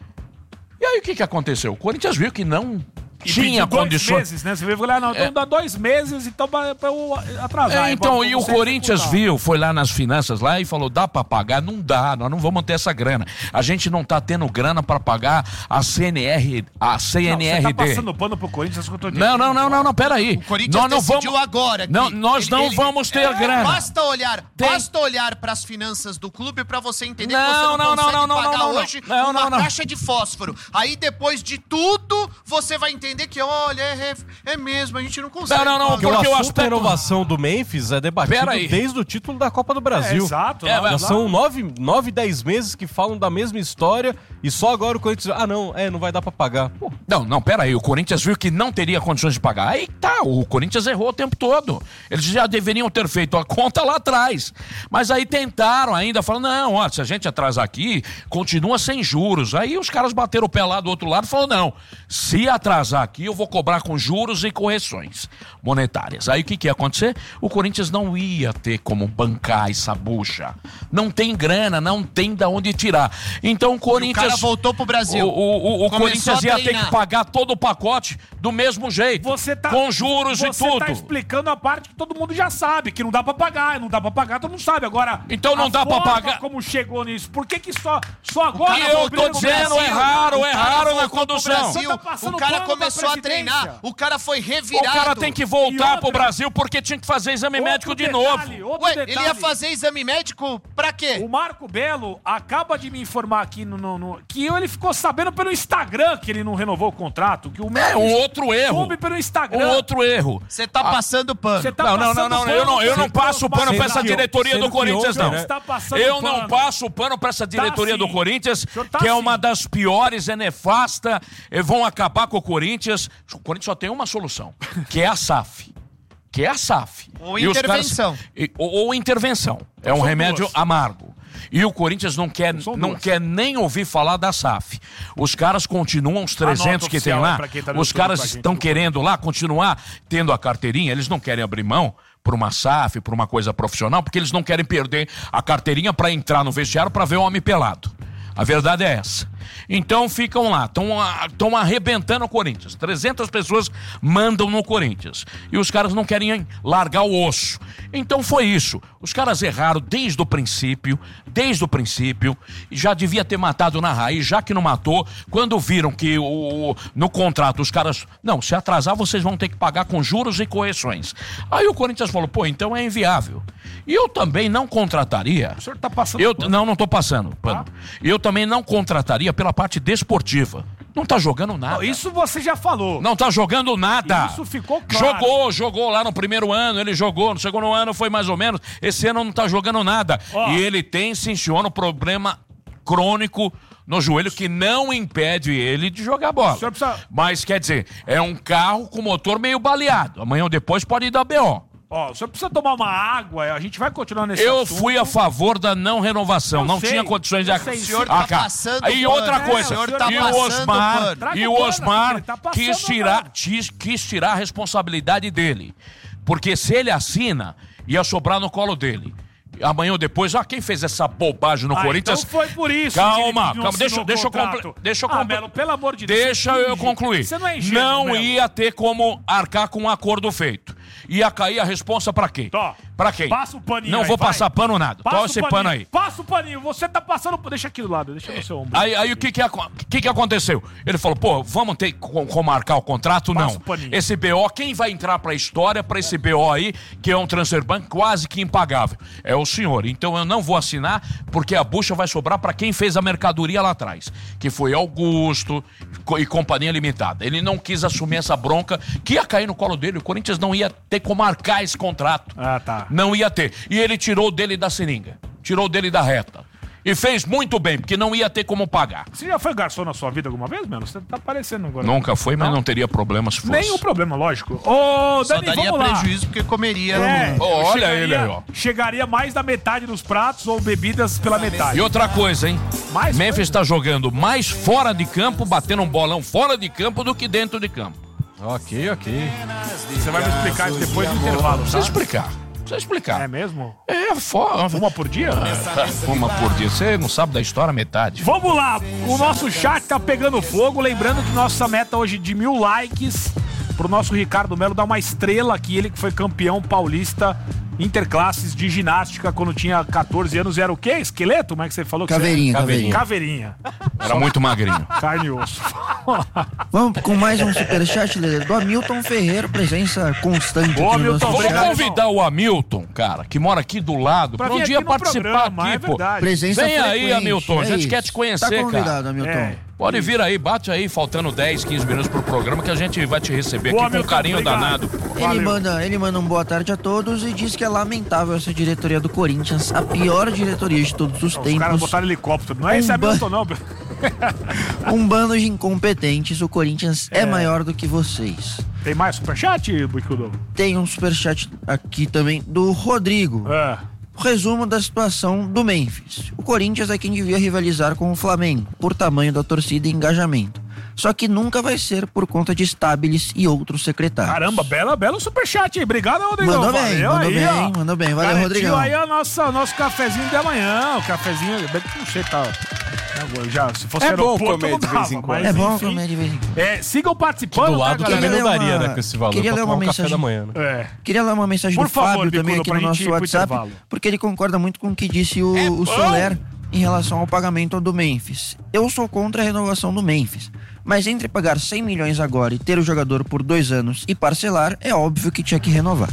E aí o que aconteceu? O Corinthians viu que não tinha condições. 2 meses, né? Você veio falar, não, então dá 2 meses, então pra eu atrasar. Então, e o Corinthians viu, foi lá nas finanças lá e falou, dá pra pagar? Não dá, nós não vamos ter essa grana. A gente não tá tendo grana pra pagar a CNRD. Não, você tá passando pano pro Corinthians que eu tô dizendo. Não, peraí. O Corinthians decidiu agora. Nós não vamos ter grana. Basta olhar pras finanças do clube pra você entender que você não consegue pagar hoje uma caixa de fósforo. Aí depois de tudo, você vai entender que, olha, é mesmo, a gente não consegue. Não, porque o assunto da renovação do Memphis é debatido desde o título da Copa do Brasil. Exato. Já são 9, 10 meses que falam da mesma história e só agora o Corinthians... não vai dar pra pagar. Pô. Não, peraí, o Corinthians viu que não teria condições de pagar. Aí tá, o Corinthians errou o tempo todo. Eles já deveriam ter feito a conta lá atrás. Mas aí tentaram ainda, falando, se a gente atrasar aqui, continua sem juros. Aí os caras bateram o pé lá do outro lado e falaram, se atrasar aqui, eu vou cobrar com juros e correções monetárias. Aí o que ia acontecer? O Corinthians não ia ter como bancar essa bucha. Não tem grana, não tem de onde tirar. Então o Corinthians... O cara voltou pro Brasil. O Corinthians ia ter que pagar todo o pacote do mesmo jeito. Com juros e tudo. Você tá explicando a parte que todo mundo já sabe, que não dá pra pagar. Não dá pra pagar, todo mundo sabe. Agora, então não dá pra pagar. Como chegou nisso? Por que só agora... Eu tô dizendo, erraram na condução. O cara começou a treinar, o cara foi revirado. O cara tem que voltar pro Brasil porque tinha que fazer exame médico de novo. Ele ia fazer exame médico pra quê? O Marco Belo acaba de me informar aqui que ele ficou sabendo pelo Instagram que ele não renovou o contrato. Que o um outro erro. Soube pelo Instagram. Um outro erro. Você tá passando pano. Eu não passo pano pra essa diretoria do Corinthians, não. Eu não passo pano pra essa diretoria do Corinthians, que é uma das piores, é nefasta. Vão acabar com o Corinthians. O Corinthians só tem uma solução, que é a SAF. Ou intervenção. Ou intervenção. É um remédio amargo. E o Corinthians não quer nem ouvir falar da SAF. Os caras continuam, os 300 que tem lá, os caras estão querendo lá continuar tendo a carteirinha, eles não querem abrir mão por uma SAF, por uma coisa profissional, porque eles não querem perder a carteirinha para entrar no vestiário para ver o homem pelado. A verdade é essa. Então ficam lá, estão arrebentando o Corinthians. 300 pessoas mandam no Corinthians. E os caras não querem largar o osso. Então foi isso. Os caras erraram desde o princípio, e já devia ter matado na raiz, já que não matou, quando viram que no contrato os caras... Não, se atrasar vocês vão ter que pagar com juros e correções. Aí o Corinthians falou, então é inviável. E eu também não contrataria... O senhor tá passando pano? Não tô passando pano. Eu também não contrataria pela parte desportiva. Não tá jogando nada. Isso você já falou. Não tá jogando nada. Isso ficou claro. Jogou lá no primeiro ano, ele jogou. No segundo ano foi mais ou menos. Esse ano não tá jogando nada. E ele tem, sim, senhor, um problema crônico no joelho que não impede ele de jogar bola. Mas, quer dizer, é um carro com motor meio baleado. Amanhã ou depois pode dar BO. Ó, o senhor precisa tomar uma água, a gente vai continuar nesse Eu assunto. fui a favor da não renovação, não tinha condições de... sei, O senhor tá passando Aí outra pano, coisa, senhor tá e o passando Osmar, pano. e o Osmar Tá passando quis tirar a responsabilidade dele. Porque se ele assina, ia sobrar no colo dele. Amanhã ou depois, quem fez essa bobagem no Corinthians... Então foi por isso Calma, que ele não deixa eu contrato. concluir. Melo, pelo amor de Deus. Deixa eu concluir. Você não é ingênuo, Não Melo. ia ter como arcar com um acordo feito. Ia cair a responsa pra quem? Pra quem? Passa o paninho Não aí, vou vai. passar pano nada. Passa Toma o esse paninho. pano aí. Passa o paninho, você tá passando... Deixa aqui do lado, deixa no seu ombro. Aí o que aconteceu? Ele falou, pô, vamos ter como marcar o contrato? Passa Não. o paninho. Esse BO, quem vai entrar pra história pra esse BO aí, que é um transfer ban quase que impagável? É o senhor. Então eu não vou assinar, porque a bucha vai sobrar pra quem fez a mercadoria lá atrás, que foi Augusto e Companhia Limitada. Ele não quis assumir essa bronca, que ia cair no colo dele. O Corinthians não ia ter como marcar esse contrato. Tá. Não ia ter. E ele tirou dele da seringa. Tirou dele da reta. E fez muito bem, porque não ia ter como pagar. Você já foi garçom na sua vida alguma vez, Melo? Você tá parecendo agora. Nunca foi, mas não teria problema se fosse. Nenhum problema, lógico. Ô, Só Dani, daria vamos lá. prejuízo porque comeria. Olha ele aí, ó. Chegaria mais da metade dos pratos ou bebidas pela metade. E outra coisa, hein? Mais Memphis tá jogando mais fora de campo, batendo um bolão fora de campo do que dentro de campo. Ok. Você vai me explicar isso depois do intervalo, tá? Precisa explicar. É mesmo? É, fora. Uma por dia? Uma por dia. Você não sabe da história metade. Vamos lá, o nosso chat tá pegando fogo. Lembrando que nossa meta hoje de 1000 likes pro nosso Ricardo Melo dar uma estrela aqui. Ele que foi campeão paulista interclasses de ginástica quando tinha 14 anos. Era o quê? Esqueleto? Como é que você falou? Caveirinha. Era muito magrinho. Carne e osso. Vamos com mais um superchat, Lelê, do Hamilton Ferreira, presença constante aqui no nosso Vamos chat. convidar o Hamilton, cara, que mora aqui do lado, pra um dia participar aqui, pô. Presença Vem aí, frequente, Hamilton, a gente isso. quer te conhecer, Tá convidado, cara. Hamilton. Pode vir aí, bate aí, faltando 10, 15 minutos pro programa, que a gente vai te receber Boa, aqui com Hamilton, carinho obrigado. danado. Ele manda um boa tarde a todos e diz que é lamentável essa diretoria do Corinthians, a pior diretoria de todos os tempos. Os caras botaram helicóptero. Não é esse Hamilton, não. Um bando de incompetentes. O Corinthians é maior do que vocês. Tem mais superchat, Buicudo? Tem um superchat aqui também do Rodrigo. O resumo da situação do Memphis. O Corinthians é quem devia rivalizar com o Flamengo, por tamanho da torcida e engajamento. Só que nunca vai ser por conta de Stabile e outros secretários. Caramba, belo superchat aí. Obrigado, Rodrigão. Mandou bem, Valeu mandou bem. Valeu, Garantiu Rodrigão. aí nosso cafezinho de amanhã. O cafezinho, não sei, tá... Já, se fosse bom aeroporto, comer não de vez em dava, quando. mas É bom enfim. comer de vez em quando. Sigam participando, Do lado tá, também galera? não daria, né, com esse valor. Queria pra ler tomar uma um café mensagem da manhã, né? Queria ler uma mensagem Por do favor, Fábio também Bicudo, aqui pra no gente ir nosso pro WhatsApp, intervalo. porque ele concorda muito com o que disse o Soler em relação ao pagamento do Memphis. Eu sou contra a renovação do Memphis, mas entre pagar 100 milhões agora e ter o jogador por 2 anos e parcelar, é óbvio que tinha que renovar.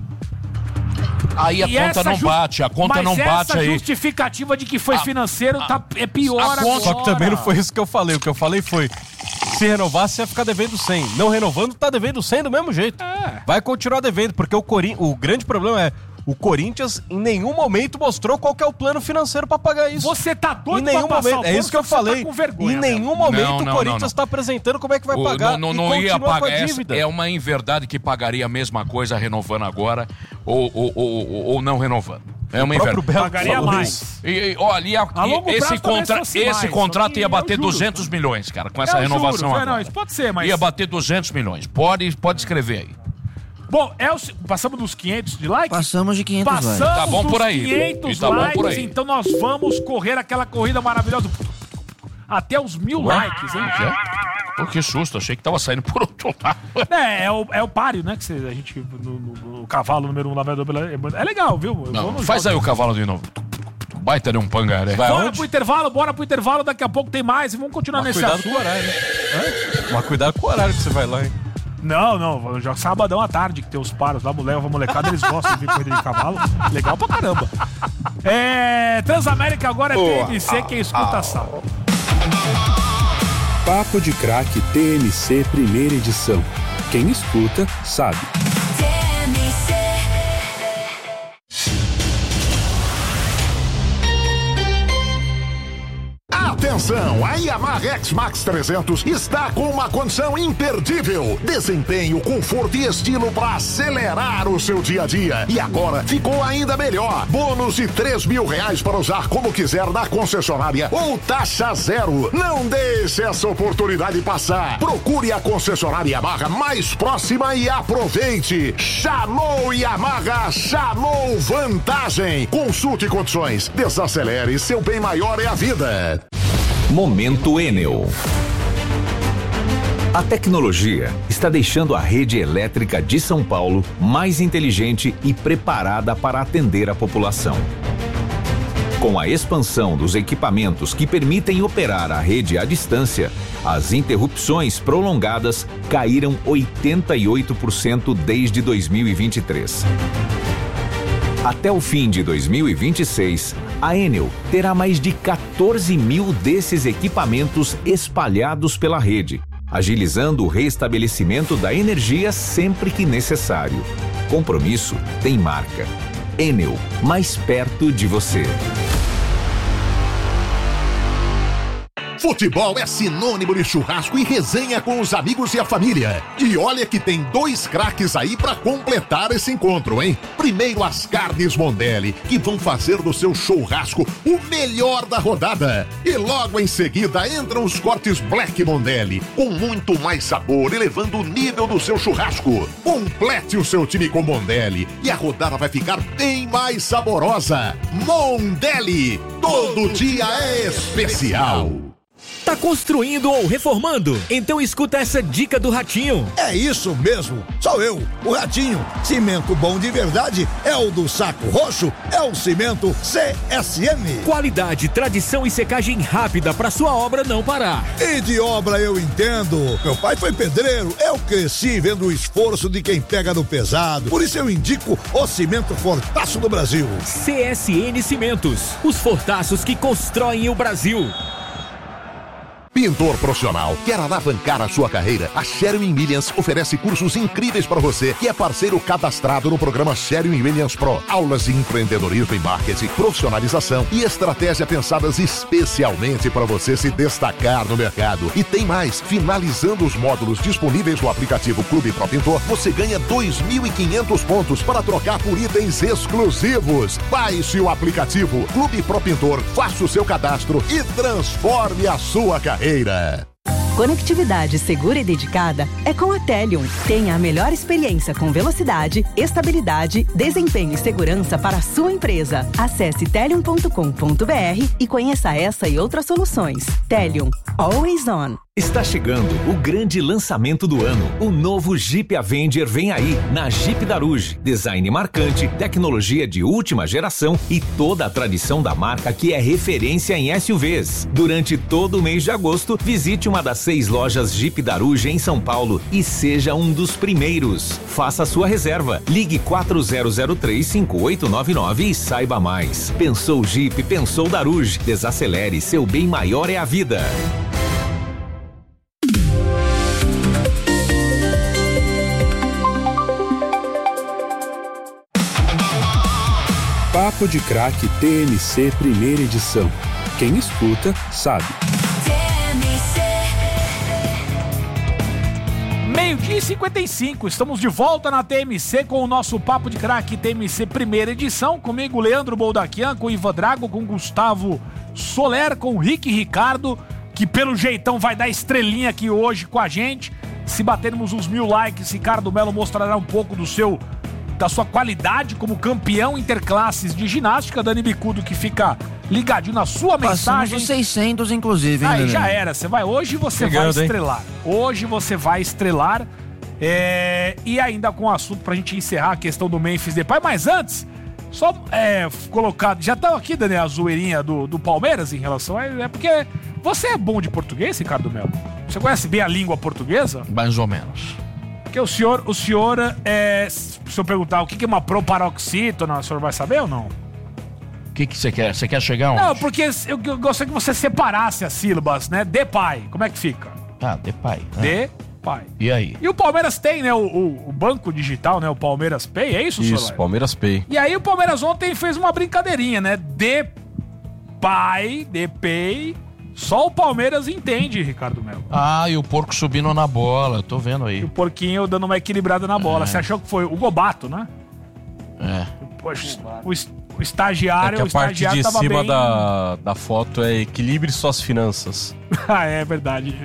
Aí a conta não bate, a conta não bate essa aí. justificativa de que foi financeiro é pior agora. Só que também não foi isso que eu falei. O que eu falei foi, se renovasse ia ficar devendo 100. Não renovando, tá devendo 100 do mesmo jeito. Vai continuar devendo, porque o grande problema é, o Corinthians em nenhum momento mostrou qual que é o plano financeiro pra pagar isso. Você tá doido em nenhum pra passar momento, o é isso que eu plano, você falei. tá com vergonha, em nenhum Abel. momento Não, o Corinthians tá apresentando como é que vai pagar. Não e ia continua com pagar a essa. dívida. É uma inverdade que pagaria a mesma coisa renovando agora ou não renovando. É uma próprio inverdade. Belo Pagaria falou mais. isso. Olha, A longo prazo talvez fosse esse mais, contrato só que ia bater eu juro. 200 milhões, cara, com essa Eu renovação juro, agora. não, isso pode ser, mas... Ia bater 200 milhões. Pode escrever aí. Bom, passamos dos 500 de likes? Passamos de 500 likes. Passamos Tá bom dos por aí. 500 E tá bom likes, por aí. então nós vamos correr aquela corrida maravilhosa. Até os 1000 likes, hein? Pô, que susto, achei que tava saindo por outro lado. É o páreo, né? Que a gente. No cavalo número 1 lavador. É legal, viu? Não, faz aí o cavalo de novo. Baita de um pangaré. Bora pro intervalo, daqui a pouco tem mais e vamos continuar Mas nesse cuidado assunto. com o horário, hein? Mas cuidado com o horário que você vai lá, hein? Não, já sabadão à tarde que tem os paros lá, leva a molecada, eles gostam de ver corrida de cavalo. Legal pra caramba. Transamérica agora é TMC, quem escuta sabe. Papo de Craque TMC primeira edição. Quem escuta sabe. Atenção, a Yamaha X-Max 300 está com uma condição imperdível. Desempenho, conforto e estilo para acelerar o seu dia a dia. E agora ficou ainda melhor. Bônus de R$3.000 para usar como quiser na concessionária ou taxa zero. Não deixe essa oportunidade passar. Procure a concessionária Yamaha mais próxima e aproveite. Chamou Yamaha, chamou vantagem. Consulte condições. Desacelere, seu bem maior é a vida. Momento Enel. A tecnologia está deixando a rede elétrica de São Paulo mais inteligente e preparada para atender a população. Com a expansão dos equipamentos que permitem operar a rede à distância, as interrupções prolongadas caíram 88% desde 2023. Até o fim de 2026, a Enel terá mais de 14 mil desses equipamentos espalhados pela rede, agilizando o restabelecimento da energia sempre que necessário. Compromisso tem marca. Enel, mais perto de você. Futebol é sinônimo de churrasco e resenha com os amigos e a família. E olha que tem 2 craques aí pra completar esse encontro, hein? Primeiro as carnes Mondelli, que vão fazer do seu churrasco o melhor da rodada. E logo em seguida entram os cortes Black Mondelli, com muito mais sabor, elevando o nível do seu churrasco. Complete o seu time com Mondelli e a rodada vai ficar bem mais saborosa. Mondelli, todo dia é especial. Tá construindo ou reformando? Então escuta essa dica do Ratinho. É isso mesmo, sou eu, o Ratinho. Cimento bom de verdade é o do Saco Roxo, é o cimento CSN. Qualidade, tradição e secagem rápida pra sua obra não parar. E de obra eu entendo. Meu pai foi pedreiro, eu cresci vendo o esforço de quem pega no pesado. Por isso eu indico o cimento Fortaço do Brasil. CSN Cimentos, os fortaços que constroem o Brasil. Pintor profissional, quer alavancar a sua carreira? A Sherwin-Williams oferece cursos incríveis para você, que é parceiro cadastrado no programa Sherwin-Williams Pro. Aulas de empreendedorismo e marketing, profissionalização e estratégia pensadas especialmente para você se destacar no mercado. E tem mais, finalizando os módulos disponíveis no aplicativo Clube Pro Pintor, você ganha 2.500 pontos para trocar por itens exclusivos. Baixe o aplicativo Clube Pro Pintor, faça o seu cadastro e transforme a sua carreira. Conectividade segura e dedicada é com a Telium. Tenha a melhor experiência com velocidade, estabilidade, desempenho e segurança para a sua empresa. Acesse telium.com.br e conheça essa e outras soluções. Telium, always on. Está chegando o grande lançamento do ano. O novo Jeep Avenger vem aí, na Jeep Daruge. Design marcante, tecnologia de última geração e toda a tradição da marca que é referência em SUVs. Durante todo o mês de agosto, visite uma das 6 lojas Jeep Daruge em São Paulo e seja um dos primeiros. Faça sua reserva. Ligue 4003-5899 e saiba mais. Pensou Jeep, pensou Daruge. Desacelere, seu bem maior é a vida. Papo de Craque TMC primeira edição. Quem escuta, sabe. Meio-dia e 55, estamos de volta na TMC com o nosso Papo de Craque TMC primeira edição. Comigo, Leandro Boldaquian, com o Ivan Drago, com o Gustavo Soler, com o Rick Ricardo, que pelo jeitão vai dar estrelinha aqui hoje com a gente. Se batermos uns 1000 likes, Ricardo Melo mostrará um pouco da sua qualidade como campeão interclasses de ginástica. Dani Bicudo, que fica ligadinho na sua mensagem. Passamos os 600, inclusive, hein, aí Dani? já era, hoje você vai estrelar. Hoje você vai estrelar. E ainda com o assunto pra gente encerrar a questão do Memphis Depay. Mas antes, só colocado. Já tá aqui, Dani, a zoeirinha do Palmeiras em relação a. É porque você é bom de português, Ricardo Melo? Você conhece bem a língua portuguesa? Mais ou menos. Porque o senhor, se eu perguntar o que é uma proparoxítona, o senhor vai saber ou não? O que você quer? Você quer chegar onde? Não, porque eu gostaria que você separasse as sílabas, né? Depay, como é que fica? Depay. Depay. E aí? E o Palmeiras tem, né, o banco digital, né, o Palmeiras Pay, é isso, senhor? Isso, Palmeiras Pay. E aí o Palmeiras ontem fez uma brincadeirinha, né? Depay, Só o Palmeiras entende, Ricardo Melo. Ah, e o porco subindo na bola, eu tô vendo aí. E o porquinho dando uma equilibrada na bola. Você achou que foi o Gobato, né? Poxa, o estagiário, é que a o estagiário parte de cima bem... da foto é equilibre suas finanças. Ah, é verdade.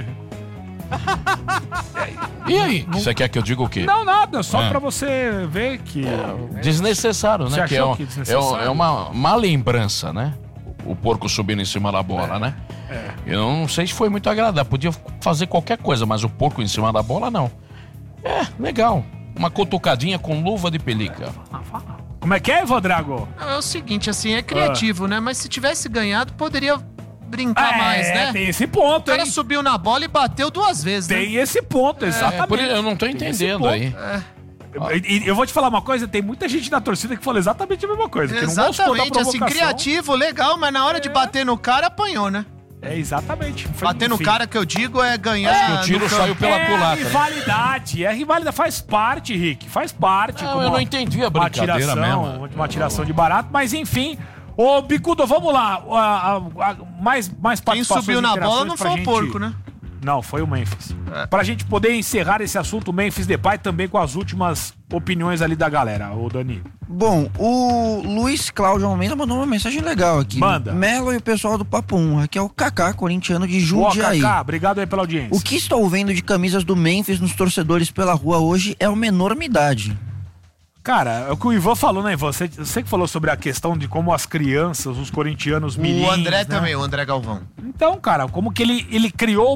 E aí? Você quer que eu diga o quê? Não, nada, só pra você ver que... Desnecessário, né? Você Que achou que desnecessário? é uma lembrança, né? O porco subindo em cima da bola, né? Eu não sei se foi muito agradável. Podia fazer qualquer coisa, mas o porco em cima da bola, não. Legal. Uma cutucadinha com luva de pelica. Como é que é, Ivodrago? É o seguinte, assim, é criativo, né? Mas se tivesse ganhado, poderia brincar mais, né? Tem esse ponto, O cara subiu na bola e bateu 2 vezes, né? Tem esse ponto, exatamente. Eu não tô entendendo aí. Eu vou te falar uma coisa, tem muita gente na torcida que falou exatamente a mesma coisa. Que não gostou da Exatamente, assim, provocação. criativo, legal, mas na hora de bater no cara, apanhou, né? Exatamente. Bater no cara que eu digo é ganhar. O tiro saiu pela culatra. É rivalidade, faz parte, Rick, faz parte. Eu não entendi a brincadeira mesmo. Uma tiração de barato, mas enfim. Ô, Bicudo, vamos lá. Mais participações. Quem subiu na bola não foi o porco, né? Não, foi o Memphis. Pra gente poder encerrar esse assunto, o Memphis Depay também com as últimas opiniões ali da galera, ô Dani. Bom, o Luiz Cláudio Almeida mandou uma mensagem legal aqui. Manda. Melo e o pessoal do Papo 1, aqui é o Kaká, corintiano de Jundiaí. Kaká, obrigado aí pela audiência. O que estou vendo de camisas do Memphis nos torcedores pela rua hoje é uma enormidade. Cara, é o que o Ivan falou, né, Ivan? Você que falou sobre a questão de como as crianças, os corintianos mirins, O André né? também, o André Galvão. Então, cara, como que ele criou